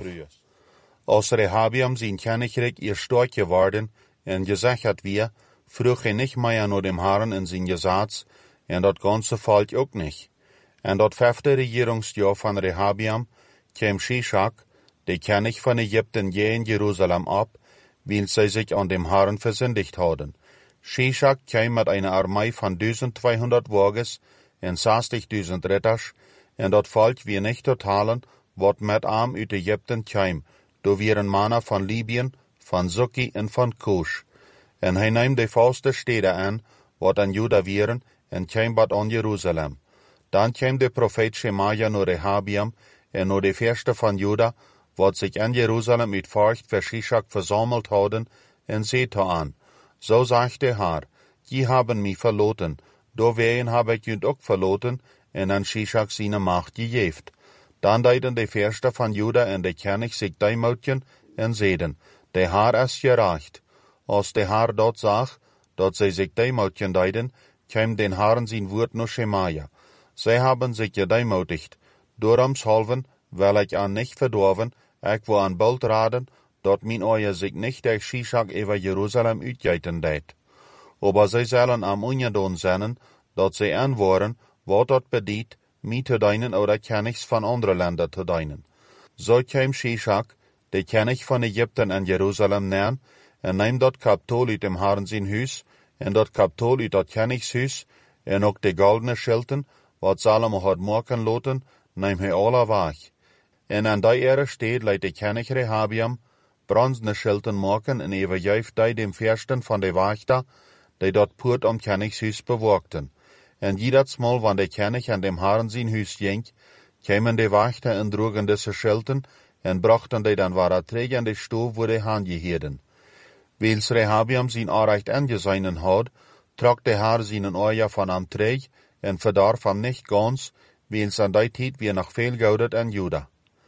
Als Rehabiam sein Königreich ihr stark geworden, en gesagt hat wir, frug er nicht mehr nur dem Herrn in sein Gesetz, en dat ganze Volk auch nicht. En dat vijfde Regierungsjahr von Rehabiam kam Shishak, der König von Ägypten, je in Jerusalem ab, weil sie sich an dem Herrn versündigt hadden. Shishak kam mit einer Armee von zwölfhundert Wagens en zestigduizend Ritters, en dat Volk wir nicht totalen, wat met am uit Ägypten kam, do vieren Männer von Libyen, von Suki en von Kusch. En hij nahm de vaste Städte an, wat an Juda vieren, en kam bat an Jerusalem. Dan kam de Prophet Shemaja naar Rehabiam, en naar de Fürsten von Juda, wat sich an Jerusalem mit Furcht für Shishak versammelt hadden, en seht an. So sagt der Herr, die haben mich verloten, do wehen habe ich jünd auch verloten, en an Shishak seine Macht gejeft. Dan deiden de Fürsten von Juda en de König sich deimutjen, en seden, der Herr ist gerecht. Als der Herr dort sagt, dat sie sich deimutjen deiden, kam den Herrn sein Wort nur Shemaja. Sie haben sich gedeimutigt, dorumshalven, weil ich an nicht verdorven, ich wo an bald raden, dat min oje sich nicht der Shishak über Jerusalem uitgeiten deed. Aber sie sollen am ungedon zijn, dat sie anworen, wat dat bediet, mi te deinen oder Königs von andere Länder te deinen. So kam Shishak, der König von Ägypten in Jerusalem nähen, en neem dat Kapitol uit dem Herrn zijn huis, en dat Kapitol uit dat Königshuis, en ook de goldene Schilten, wat Salomo had maken laten, neem hij alle weg. En aan die ere steed leidt de König Rehabiam, bronzene Schilten maken en overgeeft die dem Fürsten von de Wächter, die dat Poort am Königshuis bewaakten. En jedersmal, wann de König an dem Herrn sein Huis ging, kämen de Wächter en droegen diese Schilten, en brachten die dann wahre Träger in de Stove, wo de Hand gehielden. Wils Rehabiam sein Anrecht angesehen had, trok de Herr seinen Oja von am Träg, en verdarf am nicht ganz, wils an die Tijd wir noch viel goudet an Juda.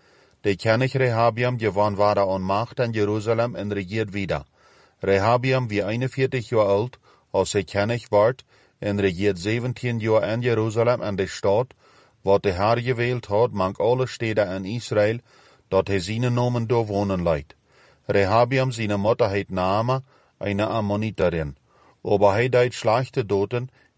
De König Rehabiam gewann wahre an Macht an Jerusalem en regiert wieder. Rehabiam wie einundvierzig Jahre alt, als er König ward, en regiert zeventien Jahre an Jerusalem an de Stadt, wat de Herr gewählt hat, mang alle Städte in Israel, dat he seinen Namen do wohnen leidt. Rehabiam seine Mutter heit Naama, eine Ammoniterin. Aber he deit schlechte Doten,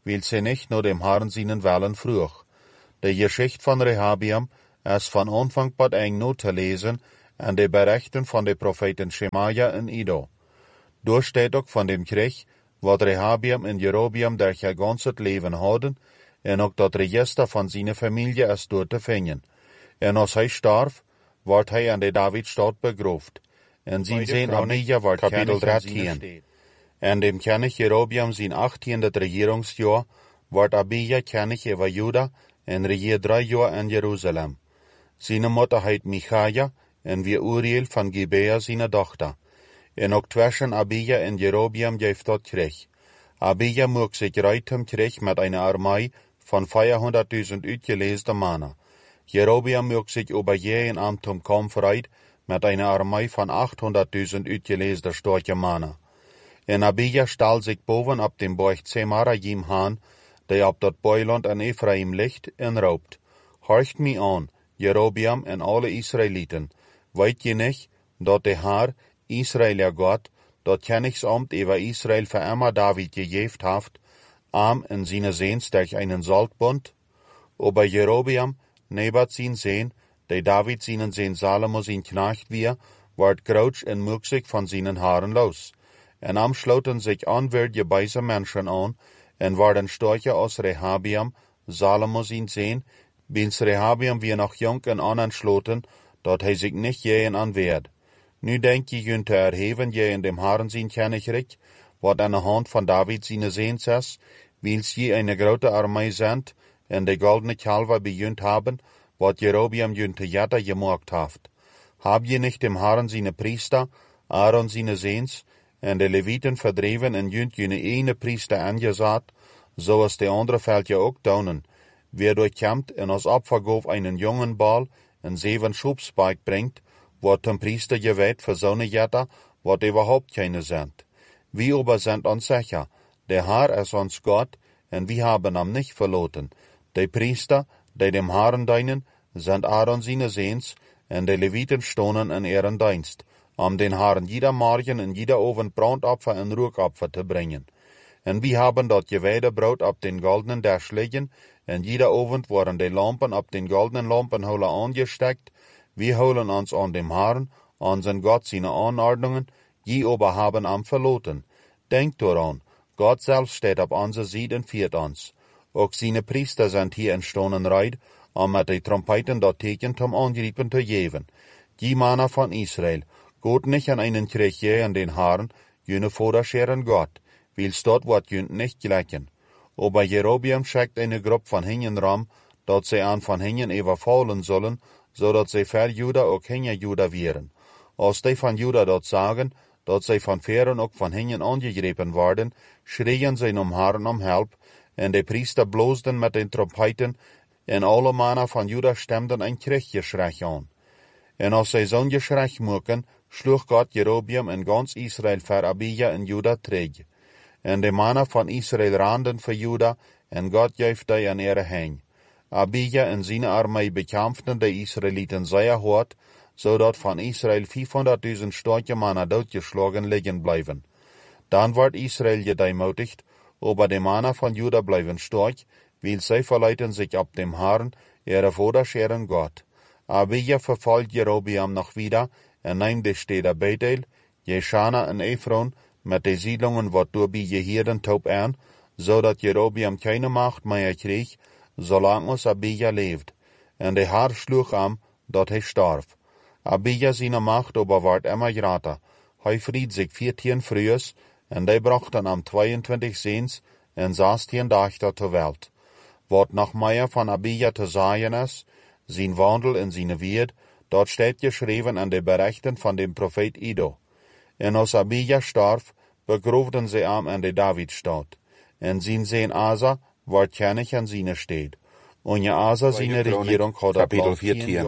weil sie nicht nur dem Herrn seinen Willen fruch. Die Geschichte von Rehabiam ist von Anfang bis eng nur zu lesen an die Berichten von den Propheten Schemaja und Ido. Dort steht auch von dem Krieg, wat Rehabiam und Jerobiam durch ihr ganzes Leben hadden, en ook dat Register von seiner Familie ist dort zu finden. En als hij starf, wordt hij an der Davidstad begroofd. En zijn zin Abija wordt Kapitel dreizehn. En dem König Jerobiam zijn achttiende Regierungsjahr wordt Abija König über Juda en regiert drei Jahre in Jerusalem. Seine Mutter heet Michaja en wie Uriel von Gibea seine Tochter. En ook zwischen Abija en Jerobiam geeft dat Krieg. Abija mocht sich reiten Krieg mit einer Armee von vierhunderttausend uitgeleesde Männer. Jerobiam mocht sich über jeden Amt zum Kampf reit mit einer Armee von achthunderttausend uitgeleesde starke Männer. En Abija stahl sich boven ab dem Berg Zemarajim haan, der ab dat Beiland an Ephraim liegt, en raubt. Horcht mi an, Jerobiam en alle Israeliten, weet je nicht, dat de Herr, Israël Gott, dat Königsamt über Israel für immer David gegeft haft, am in seine Sehns durch einen Saltbund, aber Jerobiam, nebat sin Sehn, der David seinen Sehn Salomo sein Knecht wir, ward grautsch en muxig von seinen Haaren los. En am schloten sich anwärtige beise Menschen an, en waren Storche aus Rehabiam, Salomo sein Sehn, bins Rehabiam wir noch jung en anschloten, dat hij sich nicht jähen anwehrt. Nu denk je jün te erheven je in dem Haaren sein Königreich, wat an der Hand von David seine Sehns ist, wils je eine grote Armee sind, en de goldene Kalver bejünt haben, wat Jerobiam jün te jatta gemacht haft. Hab je nicht dem Haaren seine Priester, Aaron seine Sehns, en de Leviten verdreven en jünt jene ene Priester angesaat, so as de andere fällt je ook daunen. Wer durchkämmt en als Opfergof einen jungen Ball en zeven Schubspike bringt, wat dem Priester gewählt für so ne Jatta, wat überhaupt keine sind. Wir aber sind uns sicher, der Herr ist uns Gott, en wir haben am nicht verloren. Die Priester, die dem Herrn dienen, sind Aaron seine Sehns, en die Leviten stonen in ihren Dienst, um den Herrn jeder Morgen und jeder Abend Brandopfer und Ruhopfer zu bringen. En wir haben dort geweide Brot ab den goldenen Tisch liegen, en jeder Abend waren die Lampen ab den goldenen Lampenholer angesteckt. Wir holen uns an dem Herrn, an sein Gott seine Anordnungen, je aber haben am verloren. Denkt daran, Gott selbst steht auf unserer Seite und führt uns. Auch seine Priester sind hier in Stonenreit, um mit den Trompeten dort Teken zum Angriffen zu geben. Die Männer von Israel, Gott nicht an einen Krieg je an den Herrn, jene Vorderscheren Gott, wils dort wird jünd nicht gleichen. Aber Jerobiam schickt eine Gruppe von Hingenram, dort sie an von Hingen überfallen sollen, so dat sie für Juda auch hinter Juda wären. Als die von Juda dort sagen, dat sie von Fähren auch von Hingen angegriffen worden, schrien sie um Herrn um Help, en die Priester blosten mit den Trompeten, en alle Männer von Juda stimmten ein Krieggeschrei an. En als sie so'n Geschrei mucken, schlug Gott Jerobiam in ganz Israel für Abija in Juda träg. En die Männer von Israel randen für Juda, en Gott gaf die an ihre Hänge. Abija und seine Armee bekämpften die Israeliten sehr hart, so dat von Israel vierhunderttausend starke Männer totgeschlagen liegen bleiben. Dann wird Israel gedemütigt, aber die Männer von Juda bleiben stark, weil sie verleiten sich ab dem Herrn, ihre Vorderscheren Gott. Abija verfolgt Jerobiam noch wieder und nimmt die Städte Bethel, Jeschana und Ephron mit den Siedlungen, wat durch die Jehiden taub an, so dat Jerobiam keine Macht mehr kriegt, solange uns Abija lebt. En der Herr schlug am, dat hij starf. Abija seine Macht aber ward immer grater. Hij fried sich vierzehn frühes, en die brachten am zweiundzwanzig Sehns en sechzehn Dachter zur Welt. Wat noch mehr von Abija zu sagen ist, sein Wandel in seine Wied, dort steht geschrieben an den Berichten von dem Prophet Ido. En als Abija starf, begrubten sie am an der Davidstadt. En sein Sohn Asa ward König an seine Stadt. Und ja Asa seine Regierung hat
Kapitel vierzehn.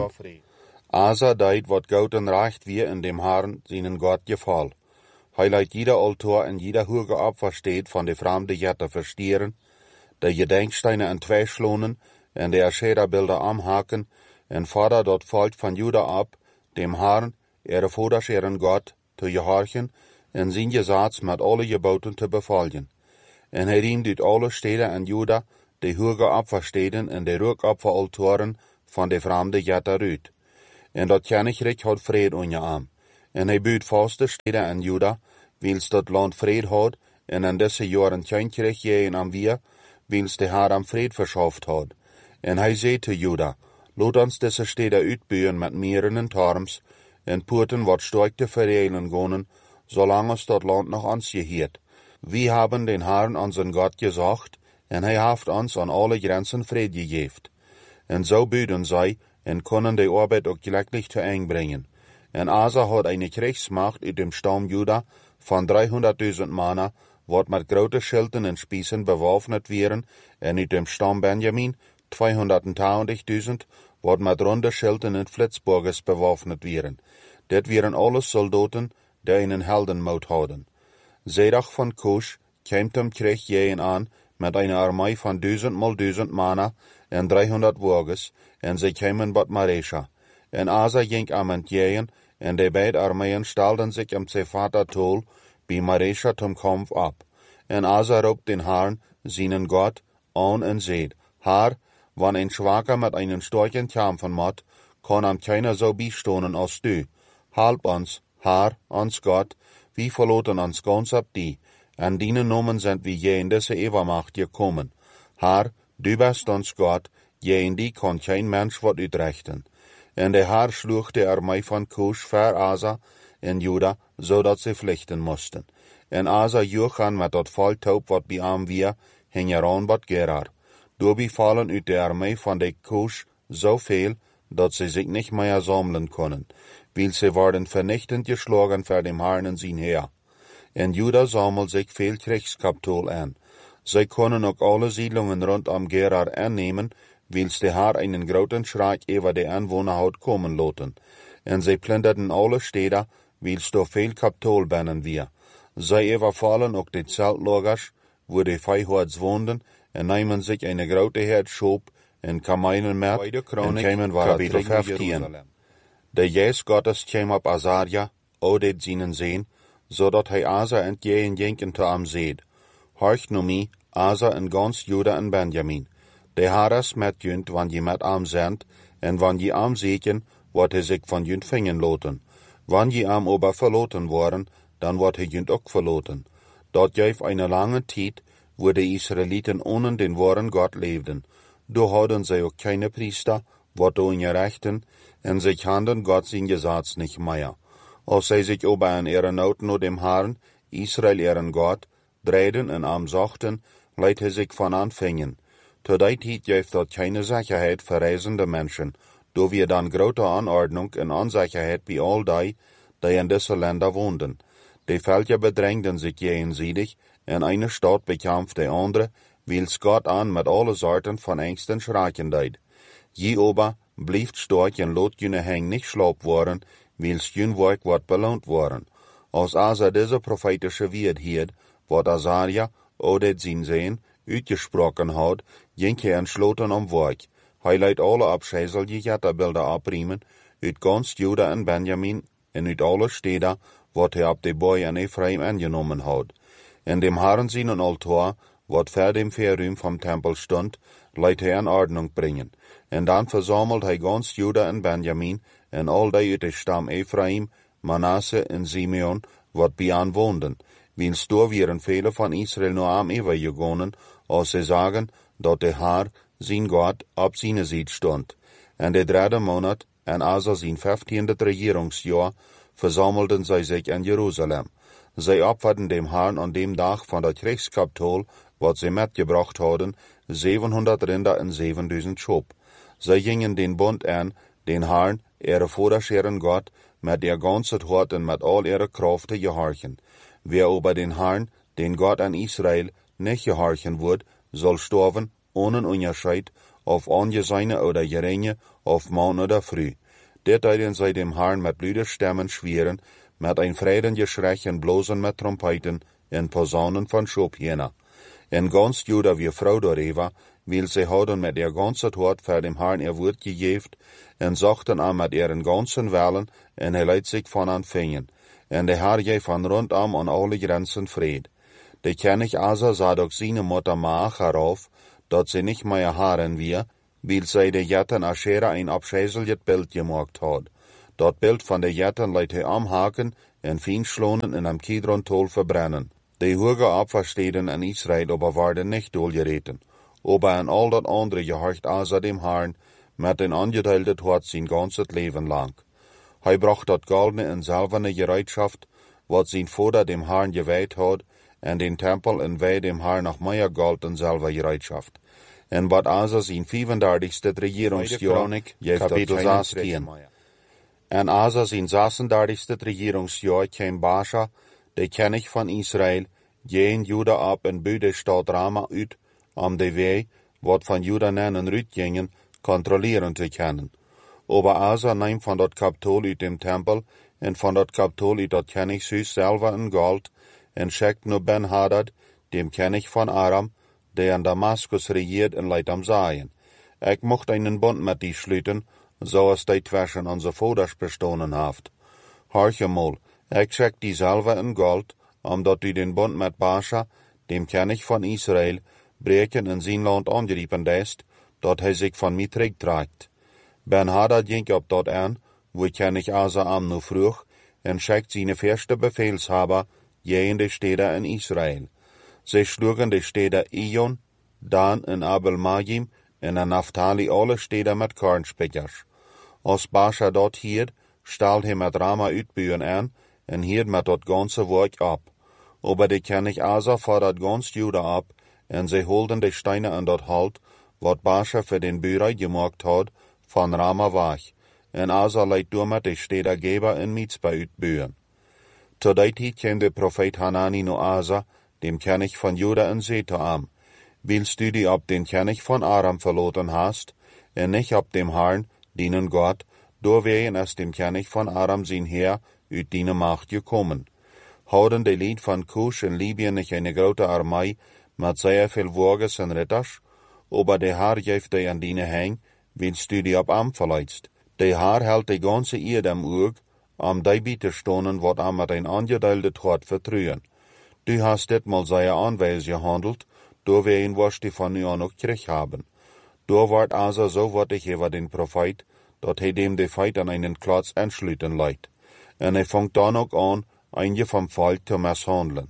Asa deit wat Gott und recht wie in dem Herrn seinen Gott gefall. Hij leidt jeder Altar en jeder hoge Opfer steht von de fremde Götter verstieren, de Gedenksteine in zwei schlonen en de Aschera-Bilder amhaken, en fordert dort Volk von Juda ab, dem Herrn, ihre Vorderscheren Gott, zu gehorchen en sein Gesetz mit alle Geboten zu befolgen. En hij riemt uit alle steden en Juda de hoge opfersteden en de rookopferaltoren van de vreemde jet eruit. En dat koninkrijk had vrede onder aan. En hij buurt vast de steden en Juda, wils dat land vrede had, en in deze jaren koninkrijk je en am wir, wils de Heer am vrede verschafft had. En hij zei te Juda, laat ons deze steden uitbuien met meren en tarms, en poorten wat sterk te verreilen gonen, zolang es dat land nog ons geheert. Wir haben den Herrn unseren Gott gesagt, en hij heeft ons aan alle grenzen vrede gegeven. En zo buiden zij, en konden de arbeid ook gelijklich te eng brengen. En Asa had eine Kriegsmacht uit dem Stamm Juda van driehonderdduizend Mann, wat met grote schilden en spießen bewaffnet wären, en uit dem Stamm Benjamin tweehonderdtwintigduizend, wat met runde schilden en flitsburgers bewaffnet wären. Dit wären alles Soldaten, die einen Heldenmoed hadden. Zedach van Cush kwam dem Krieg jähen aan, met einer Armee van duizend mal duizend Mann en driehonderd wagens, en zij kwamen bot Maresha. En Asa ging am entjähen, en de beide Armeen stelden zich am Zephata Tol, bij Maresha zum Kampf ab. En Asa roept den Herrn, seinen Gott, an en zeid, Herr, wann ein Schwacher mit einen starken kämpfen moet, kann am keiner so bijstonen als du. Halb uns, Herr, ons Gott, wie verloten uns ganz ab die, an dienen Nomen sind wir je in diese Ebermacht gekommen. Herr, du bist uns Gott, je in die kann kein Mensch wat uitrichten. En de Herr schlug de Armee van Cush ver Asa en Juda, zodat ze vluchten moesten. En Asa joeg aan met dat volk wat bij am wir, hing er aan wat Gerar. Doorbi vallen uit de Armee van de Cush zoveel, dat ze zich niet meer sammeln konden, weil ze worden vernichtend geschlagen voor dem Herrn en zijn Heer. En Juda sammelt zich veel Kriegskapitol aan. Zij konden ook alle Siedlungen rund am Gerar aannemen, wils de Herr einen groten Schreck über de Anwohner had komen laten. En zij plünderten alle steden, wils do veel Kapitol binnen wir. Zij überfallen ook de Zeltlagers, wo de Viehhords woonden, en nemen zich eine grote Herd Schop en Kamelen met, en kwamen kapitel vijftien. De Geest Gottes kwam op Azaria, oudet zienen zeen, zodat hij Asa entgegen ging te am zeed. Horch nu mi, Asa en gans Juda en Benjamin. De Herr is met junt, wanneer je met am zendt, en wanneer je am zeken, wordt hij zich van junt vingen loten. Wanneer je am ober verloten worden, dan wordt hij junt ook verloten. Dat geeft eine lange tijd, wo de Israeliten ohne den wahren Gott leefden. Do hadden zij ook keine Priester, wat do in rechten, en zich handen Gott zijn Gesetz nicht mehr. Als zij zich ober an ihren Noten nur dem Herrn, Israel ihren Gott, dreden en am zochten, leidt hij zich van anfingen. Zu der Zeit geeft dat keine Sicherheit für reisende Menschen, do wir dann grote Anordnung en Unsicherheit bei all die, die in diese Länder woonden. Die Völker bedrängten sich gegenseitig, en eine Stadt bekämpft die andere, wils Gott an mit alle Sorten von Ängsten schrecken deed. Je ober blieft stark en lot jene heng nicht schlapp worden, wils jün werk wat belohnt worden. Als Asa diese prophetische Wort hielt, wat Azaria, oudet zien sehen, uitgesproken had, ging hij entschloten om werk. Hij leidt alle abscheiselige jetterbeelden abriemen, uit ganz Juda en Benjamin, en uit alle steden, wat hij op de boy en Ephraim aangenomen had. En dem Herrn seinen Altar, wat ver dem Verruim vom Tempel stond, leidt hij in Ordnung bringen. En dan versammelt hij ganz Juda en Benjamin, en al die uit de stam Ephraim, Manasse en Simeon, wat bij aan woonden. Wils door wären viele von Israel nur am übergegangen, als sie sagen, dat de Herr, sein Gott, ab seine Seite stond. En de dritte Monat, en Asa sein vijftiende Regierungsjahr, versammelten zij sich in Jerusalem. Zij opferten dem Herrn an dem Tag von der Kriegskapitol, wat sie mitgebracht hadden, zevenhonderd Rinder en zevenduizend Schop. Zij gingen den Bund an, den Herrn, ihre Vorderscheren Gott, mit ihr ganzes Hort und mit all ihre Kraft zu gehorchen. Wer aber den Herrn, den Gott an Israel, nicht gehorchen wird, soll sterben, ohne Unterscheid, auf angesehene oder geringe, auf Mann oder Früh. Dit deiden zij dem Herrn mit lüde Stimmen schweren, mit ein Freudengeschrei en blosen mit Trompeten, en Posaunen von Schobjener. En ganz Juda wie Frau darüber, weil sie hadden mit ihr ganzes Hort für dem Herrn ihr Wort gegeben, en sagten an mit ihren ganzen Wellen, en er leidt sich von anfingen. En de Herr gaf van rondom an alle Grenzen vrede. De König Asa sah doch seine Mutter Maacha rauf, dat sie nicht mehr haaren wir, weil sie de Jetten Aschera ein abschäseljet Bild gemacht hat. Dat Bild von de Jetten leidt hij amhaken en feinschlonen in am Kidron-Tol verbrennen. De hoge Abversteden in Israel aber waren nicht doelgereten. Aber an all dat andere gehorcht Asa dem Herrn, met den angeteiltet hat sein ganzes Leben lang. Hij bracht dat goldene en silberne Gereitschaft, wat sein Vater dem Herrn geweiht hat, en den Tempel en wij dem Herrn noch mehr Gold en silber Gereitschaft. En wat Asa sein vierunddreißigste Regierungsjahr, Kapitel zestien. En Asa sein sechsunddreißigste Regierungsjahr kam Baasha, de König von Israel, gehen Juda ab en bü de Stadt Rama uit, om de wei, wat van Juda nennen rütgingen, kontrollieren te können. Aber Asa nahm von dat Kapitol uit dem Tempel, en von dat Kapitol uit dat Königshuis selber in Gold, en schickt nur Ben-Hadad, dem König von Aram, der in Damaskus regiert en leidt am Saien. Ik mocht einen Bund mit die schlüten, so als die zwischen onze Voders bestonen haft. Horche mal, ik schick die selber in Gold, omdat u den Bund mit Baasha, dem König von Israel, breken in zijn land angeriepen deest, dat hij zich van mij terugtragt. Ben-Hadad ging op dat aan, wo König Asa am nu vroeg, en schickt seine verste Befehlshaber, je in de steden in Israel. Sie schlugen de steden Ijon, Dan en Abel-Magim, en in Naphtali alle steden met kornspikkers. Als Baasha dat hier, stalt hij met Rama uitbuien aan, en hier met dat ganze werk ab. Aber de König Asa fordert ganz Juda ab, en sie holden de Steine an dat Halt, wat Baasha für den Bürer gemacht hat, von Rama weg. En Asa leidt door met de steder Geba en Mitzpah uitbuien. Zu der Zeit kam der Prophet Hanani nu Asa, dem König von Juda en Zeta am. Willst du die ab den König von Aram verloren hast, en nicht ab dem Herrn, dienen Gott, doorwegen es dem König von Aram sein Heer uit diene Macht gekommen. Houden de Lied von Kusch in Libyen nicht eine grote Armee, met sehr viel Wagens en Ritters, aber der Herr geeft die an diene hang, willst du die ab am verleidst. Der Herr hält die ganze Erde am Oog, am die biete stonen, wat am met ein angedeelde Tod vertrühen. Du hast dit mal sehr anweis gehandelt, doorwegen wirst du von nu an auch Krieg haben. Door wordt Asa so wattig über den Prophet, dat hij dem de Feit an einen Klotz entschlüten leidt. En hij fangt dan ook an, einige vom Volk zu misshandeln.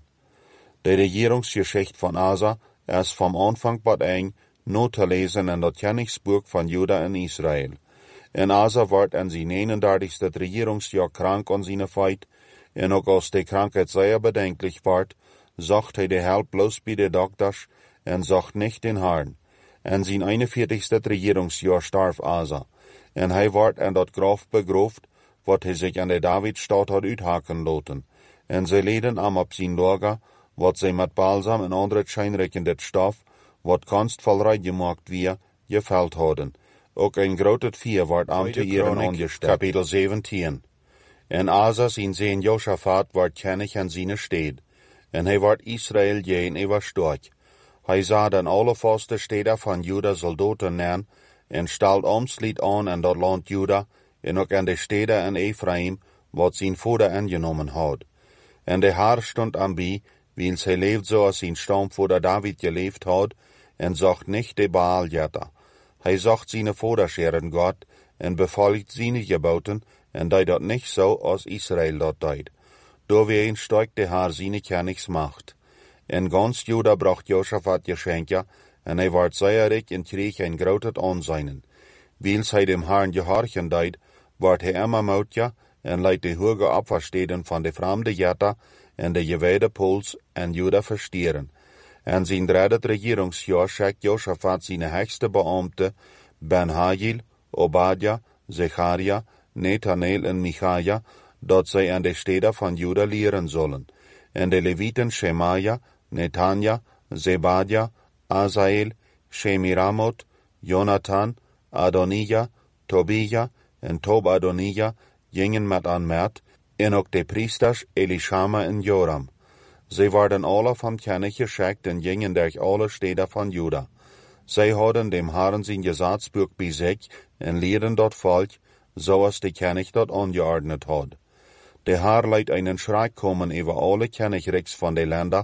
De Regierungsgeschichte von Asa ist vom Anfang bis eng nur zu lesen in dat Königsbuch von Juda en Israel. En Asa wordt in zijn eenendertigste Regierungsjahr krank an seine Feit, en ook als de Krankheit sehr bedenklich wordt, zocht hij de help bloß bij de dokters en zocht nicht den Herrn. En zijn eenenveertigste Regierungsjahr starf Asa, en hij wordt in dat graf begroofd, wat hij zich an de Davidstad had uithaken laten. En ze leden am op zijn lager, wat zij met balsam en andere schijnrijkende stof, wat kunstvoll gemaakt wie, geveld hadden. Ook een groot vier wordt am te ihren angesteld. Kapitel zeventien. En Asa zijn zeen Josaphat wordt König an seine Stede, en hij wordt Israel gegenüber stark. Hij sah dan alle vaste steden van Juda soldaten nemen, en stalt omslied aan in dat land Juda, en ook aan de steden in Ephraim, wat zijn vader aangenomen had. En de Herr stond am bij, wiens hij leeft zoals zijn stamvader David geleefd had, en zocht nicht de Baaljetter. Hij zocht zijn vaderscheren Gott, en befolgt zijn geboten, en deed dat nicht so, als Israel dat deed. Doorwegen steigt de Herr zijn Königsmacht. En ganz Juda bracht Josaphat Geschenke, en hij werd zeer rijk en kreeg een groot aanzien. Wiels hij dem Herrn gehorchen deed, werd hij immer moutja, en leidt de hoge Abversteden van de vreemde Jetter en de gewijde Pols en Juda verstieren. En zijn derde regeringsjahr schickt Josaphat zijn hoogste Beamte, Ben-Hagil, Obadja, Zecharia, Nethanel en Michaja, dat zij aan de steden van Juda leren zullen. En de Leviten Shemaja, Netanja, Zebadja, Azael, Shemiramot, Jonathan, Adonija, Tobija en Tob-Adonija gingen met aan Mert, en ook de priesters Elishama en Joram. Zij werden alle vom König geschickt en gingen durch alle steden van Juda. Zij hadden dem Herrn zijn Gesetzbuch bij zich en leerden dat Volk, zoals de König dat angeordnet had. De Herr leidt einen Schreck kommen über alle Königreichs von de Länder,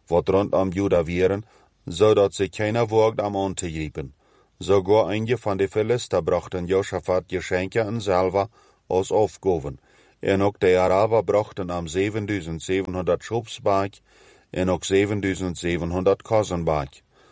wat rund am Juda wären, zodat sie keiner wagt am anzugreifen. Sogar einige von den Philister brachten Josaphat Geschenke an selber als Aufgaben. En ook de Araber brachten am zevenduizend Schubsbaak en ook zevenduizend Kosenbaak.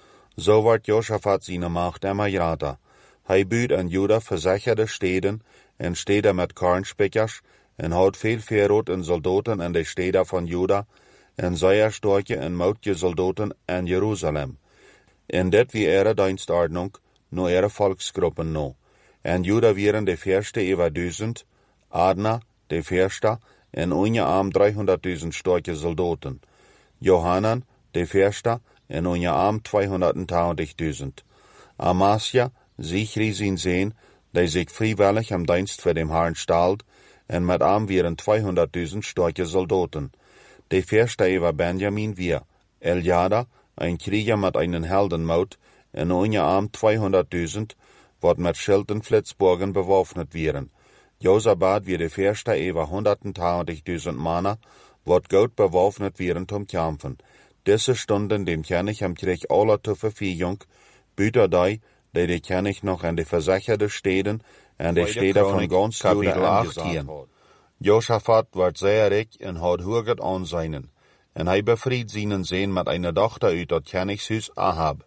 So ward Josaphat seine Macht immer größer. Hij buut an Juda versicherde steden en steden met kornspikkers en had veel Verrot en soldaten in de steden van Juda en zeer sterke en machtige soldaten in Jeruzalem. En dit wie ihre Dienstordnung, no ihre Volksgruppen no. En Juda wären de Fürste über duizend, Adna, de Fürste, en ungearm dreihunderttausend starke Soldaten. Johanan, de Fürste, en ungearm zweihunderttausend. Amasia, Sichri sin Sehn, der sich freiwillig am Dienst für den Herrn stahlt, en mit arm wären zweihunderttausend starke Soldaten. De Fürste über Benjamin wir, Eljada, ein Krieger mit einem Heldenmut, en ungearm zweihunderttausend, wat mit Schild und Flitzbogen bewaffnet wären. Josabad wie de Fürste über hunderttausend Männer, wat gut bewaffnet wären zum Kämpfen. Diese stunden dem König am Krieg aller zur Verfügung, büter die, die de König noch an de versicherte Städten, an de Städte von ganz Juda angesagt hat. Josaphat ward sehr reich en had hoogert aanzijnen, en hij befried seinen Sehn mit einer Tochter uit dat Königshuis Ahab.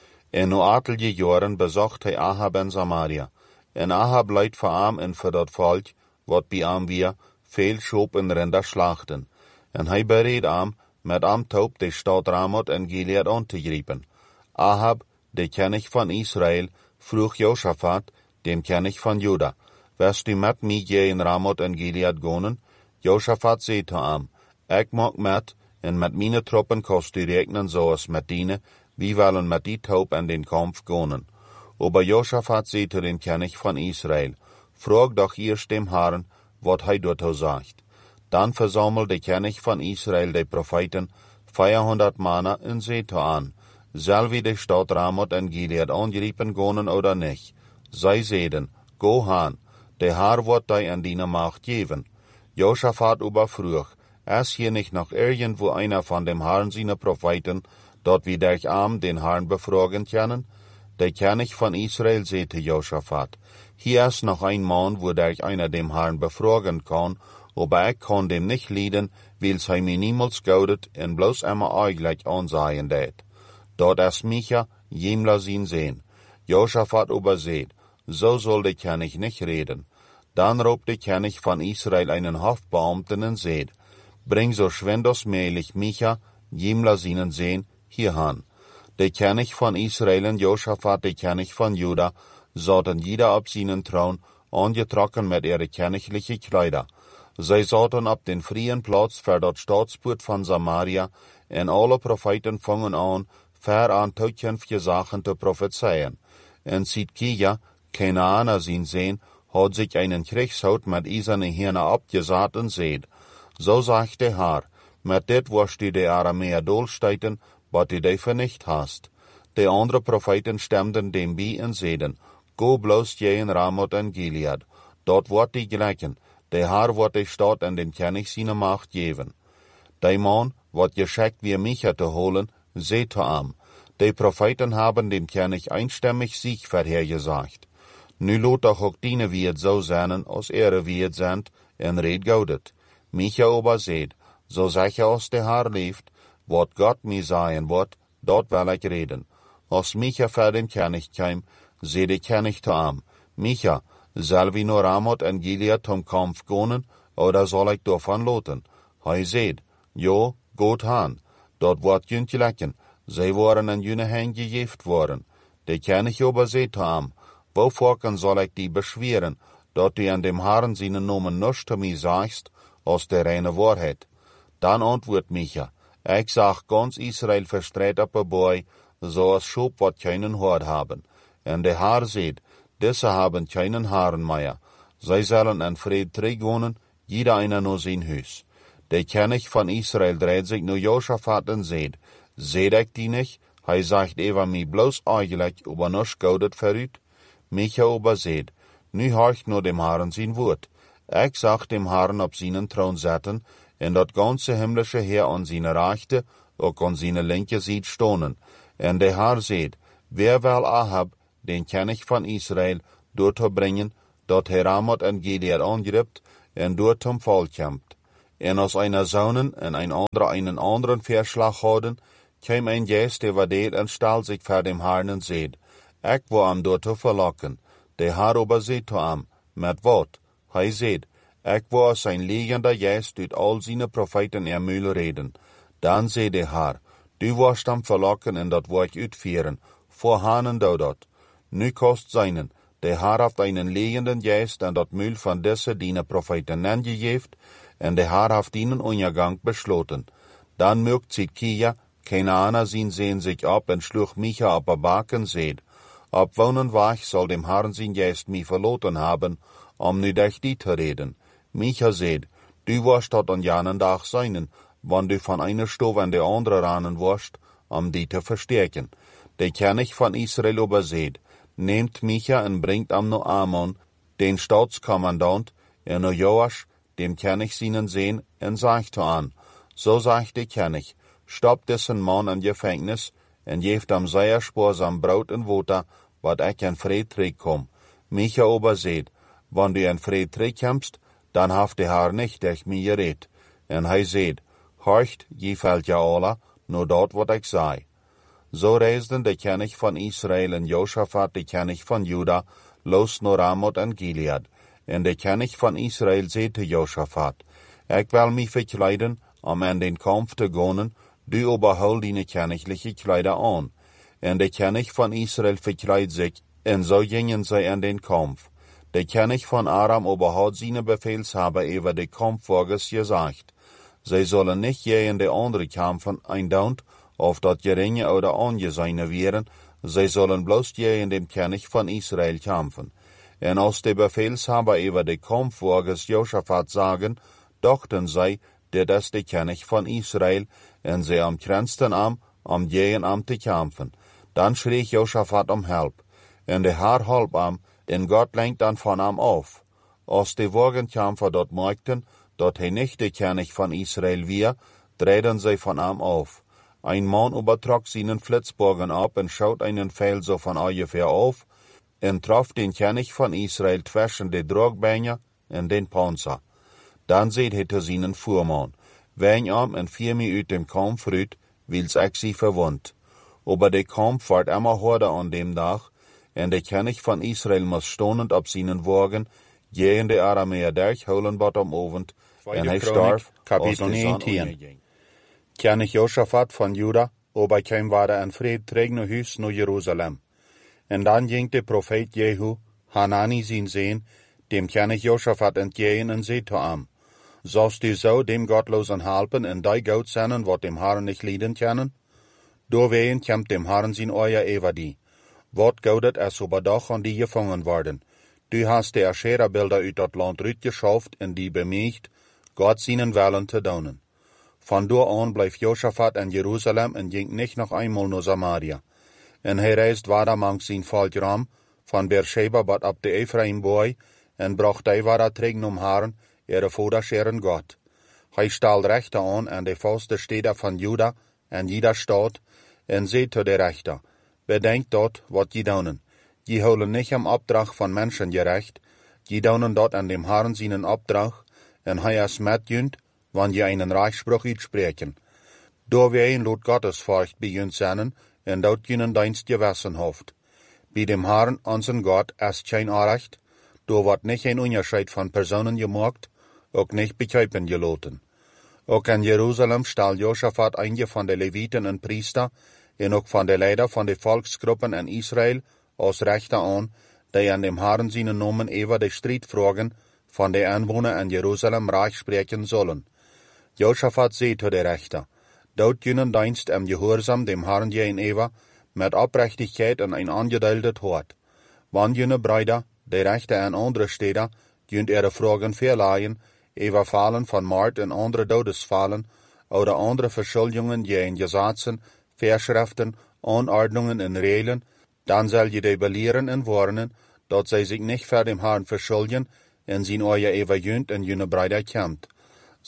En no atelige Jahren besucht hij Ahab in Samaria, en Ahab leidt voor arm en voor dat volk, wat bij arm wir, veel Schob en Rinder schlachten, en hij bereed arm, met am Taub de Stadt Ramoth en Gilead anzugreifen. Ahab, de König von Israel, vroeg Josaphat, dem König von Juda, wirst du mit mir je in Ramoth en Gilead gonen? Josaphat zei am, ik mag met, en met meine Truppen kost du regnen zoals met dine, wie wollen met die Taub an den Kampf gonen. Aber Josaphat zei zu dem König von Israel, frag doch erst dem Herrn, wat hij dort sagt. Dann versammelt der König von Israel die Propheten, vierhundert Männer, und seht an, soll wie die Stadt Ramoth en Gilead angreifen gonen oder nicht? Sei seden, go han, der Herr wird dir an deine Macht geben. Josaphat überfrug, ist hier nicht noch irgendwo einer von dem Herrn seine Propheten, dort wie der Arm den Herrn befragen können? Der König von Israel sagte Josaphat, hier ist noch ein Mann, wo der einer dem Herrn befragen kann, aber ich kann dem nicht leiden, weil's er mir niemals gaudet und bloß immer eigentlich ansehen det. Dort ist Micha, jemla sin sehen. Josaphat überseht, so soll der König nicht reden. Dann robt der König von Israel einen Hofbeamten und seht, bring so schwindosmählich Micha, jemla sinen sehen, hierhan. Der König von Israel und Josaphat, der König von Juda, saßen jeder auf seinen Thron, angetrocken mit ihren königlichen Kleider. Sie saßen auf den freien Platz für das Staatsbord von Samaria, und alle Propheten fangen an, fair an zukünftige Sachen zu prophezeien. Und Zidkia, Kanaaner sin sehen, hat sich einen Kriegshut mit eisernen Hirne abgesagt und seht. So sagt der Herr, mit dit wirst du die Aramäer dolsteiten, was du dich vernicht hast. Die anderen Propheten stimmten dem bei und sehden, go bloß je in Ramoth en Gilead, dort wird die gleichen, der Herr wird die Stadt an den König seine Macht geben. Der Mann wird geschickt wie Micha zu holen, seht am. Die Propheten haben dem König einstimmig Sieg vorhergesagt. Nu lot doch auch diene wird so sein, als er wird sind, en red gaudet. Micha aber seht, so sicher als der Herr lebt, wat Gott mir sagen wird, dort will ich reden. Als Micha für den König kam, seh der König zu am. Micha, soll wir nur Ramoth en Gilead zum Kampf gehen, oder soll ich davon loten? Hij seht, jo, gut han, dort wird jünt gelecken, sie waren an jüne Hand gejeft worden. Der König aber seht am, wovor soll ich die beschweren, dort du an dem Herrn seinen Namen nichts zu mir sagst, aus der reine Wahrheit. Dann antwort Micha, ich sag ganz Israel verstreit ab dabei, so als Schub wat keinen Hort haben. Und der Herr seht, diese haben keinen Haaren mehr. Sie sollen in Fried wohnen, jeder einer nur sein Haus. Der König von Israel dreht sich nur Josaphat und seht, seht ich die nicht? Hij sagt über mi bloß eigentlich, aber nichts gaudet verrüht. Micha aber seht, nu horcht nur dem Herrn sein Wort. Ich sag dem Herrn auf seinen Thron setzen, en dat ganze himmlische Heer aan zijn rechte, ook aan zijn linke ziet stonen. En de Heer zegt, wer wel Ahab, den König van Israël, door te brengen, dat hij Ramoth en Gilead aangript, en door zum Fall kämpft. En als einer zonen en ein anderer einen anderen Verschlag hadden, kwam ein Geist über det en stal sich vor dem Herrn en zed, ik wil am door te verlokken. De Heer aber zegt to am, met wat? Hij zegt, ik wil als ein liegender Geist uit al seine Propheten ermühl reden. Dan zei de Heer, du warst am verlokken en dat wil ik uitvieren, voorhanen dou dat. Nu kost seinen, de Heer heeft einen liegenden Geist en dat Mühl van deze diene Propheten aangegeven, en de Heer heeft ihnen Untergang besloten. Dan mögt Zidkia, Kenaner zien sehen sich ab en schluch Micha op a baken seed. Ab wonen wach soll dem Herrn sein Geist mich verloten haben, um nu dich die te reden. Micha seed, du warst dort an janen Tag seinen, wann du von einer Stove an der andere ranen warst, um die te verstärken. Der König von Israel aber seed, nehmt Micha en bringt am no Amon, den Staatskommandant, en no Joasch, dem König seinen sehen, en sagt an, so sagt der König, stopp dessen Mann an Gefängnis, en geeft am sehr sparsam Brot en Water, wat ik en Fried terugkom. Micha aber seht, wann du en Fried terugkommst, dann haft der Herr nicht durch mich geredet. En hij seht, horcht, je fällt ja alle, nur dort wat ik sei. So reisden der König von Israel en Josaphat, der König von Juda, los naar Ramoth en Gilead. En der König von Israel seht te Josaphat, ik wil mich verkleiden, om an den Kampf te gaan, du aber hol deine königliche Kleider an. En der König von Israel verkleidet sich, en so gingen sie an den Kampf. Der König von Aram aber hat seine Befehlshaber über den Kampfwagens gesagt, sie sollen nicht gegen die andere kämpfen, eindaunt, auf dat geringe oder angesehene wären, sie sollen bloß gegen den König von Israel kämpfen. En als die Befehlshaber über die Kampfwagens Josaphat sagen, dachten sie, der das der König von Israel, en sie am kränzten am, am gegen am te kämpfen. Dann schrie Josaphat um Hilf, en der Herr halb am, en Gott lenkt dann von am auf. Als die Wagenkämpfer dort merkten, dat hij nicht der König von Israel wir, drehten sie von am auf. Ein Mann übertrug seinen Flitzbogen ab und schaut einen Pfeil so von ungefähr auf, en traf den König von Israel zwischen die Drogbeine en den Panzer. Dan seht hij te seinen Fuhrmann, wen am en vier mi uit dem Kampf rüt, wils ik sie verwund. Aber der Kampf ward immer harder an dem Tag, en der König von Israel muss stonend op seinen Wagen, gegen de Aramäer durchholen bot am Abend, en hij starf,
Kapitel negentien. König Josaphat von Juda, aber kein war en Fried träg no Hus no Jerusalem. En dan ging de Prophet Jehu, Hanani sin Sehn, dem König Josaphat entgegen en zei to am, sollst du so dem Gottlosen halpen en die Gott senden, wat dem Herrn nicht lieden können? Doorween kämmt dem Herrn sin euer Eva die. Wat goudet es aber doch an die gefangen worden. Du hast die Aschera-Bilder uit dat Land rütgeschafft en die bemiecht, Gott seinen Willen te doen. Von da an bleef Josaphat in Jerusalem en ging nicht noch einmal naar Samaria. En hij reist weiter mangs zijn volk ram, van Beersheba bat op de Ephraim-boy, en bracht hij weiter tegen om Herren, ihre Vaterscheren Gott. Hij stal Rechter an an de vaste Städte van Juda en jeder Stadt, en zei te de Rechter, bedenkt dat wat je doen. Je holen nicht am Opdracht von Menschen gerecht, je doen dat an dem Herrn seinen Opdracht, en hij is met junt, wann je einen Reichspruch uitspreken. Doorween lot Gottesfurcht bij junt zijn, en dat junen dienst gewessen hoft. Bij dem Herrn, unseren Gott, ist kein Unrecht, do wordt nicht ein Unterschied von Personen gemacht, ook nicht bekijpen geloten. Ook in Jerusalem stal Josaphat einige von de Leviten en Priester, en ook van de Leider van de Volksgruppen in Israel, als Rechter an, die an dem Herrn seinen Namen über de Striedfragen von de Einwohner in Jerusalem reich sprechen sollen. Josaphat zei zu de Rechter, dort junen dienst im Gehorsam dem Herrn gegenüber, mit Oprechtigkeit en ein angedeeldet Hort. Wann jene Brüder, de Rechter in andere Städte, junt ihre Fragen verleihen, über Fallen von Mord en andere Todesfallen, oder andere Verschuldungen gegen Gesetzen, Verschriften, Anordnungen en Regeln, dann soll je die belehren en warnen, dat zij zich nicht vor dem Herrn verschulden, en zijn euer Eva junt en jene Brüder kämmt.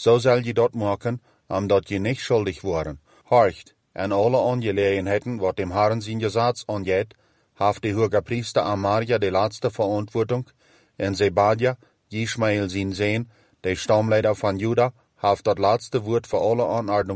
so soll je dat maken, omdat je niet schuldig worden. Horcht, en alle Angelegenheiten, wat dem Herrn zijn Gesetz angeht, heeft de hoge priester Amaria de laatste verantwoording, en Zebadja, Ishmael zijn Zeen, de stamleider van Juda, heeft dat laatste woord voor alle Anordnung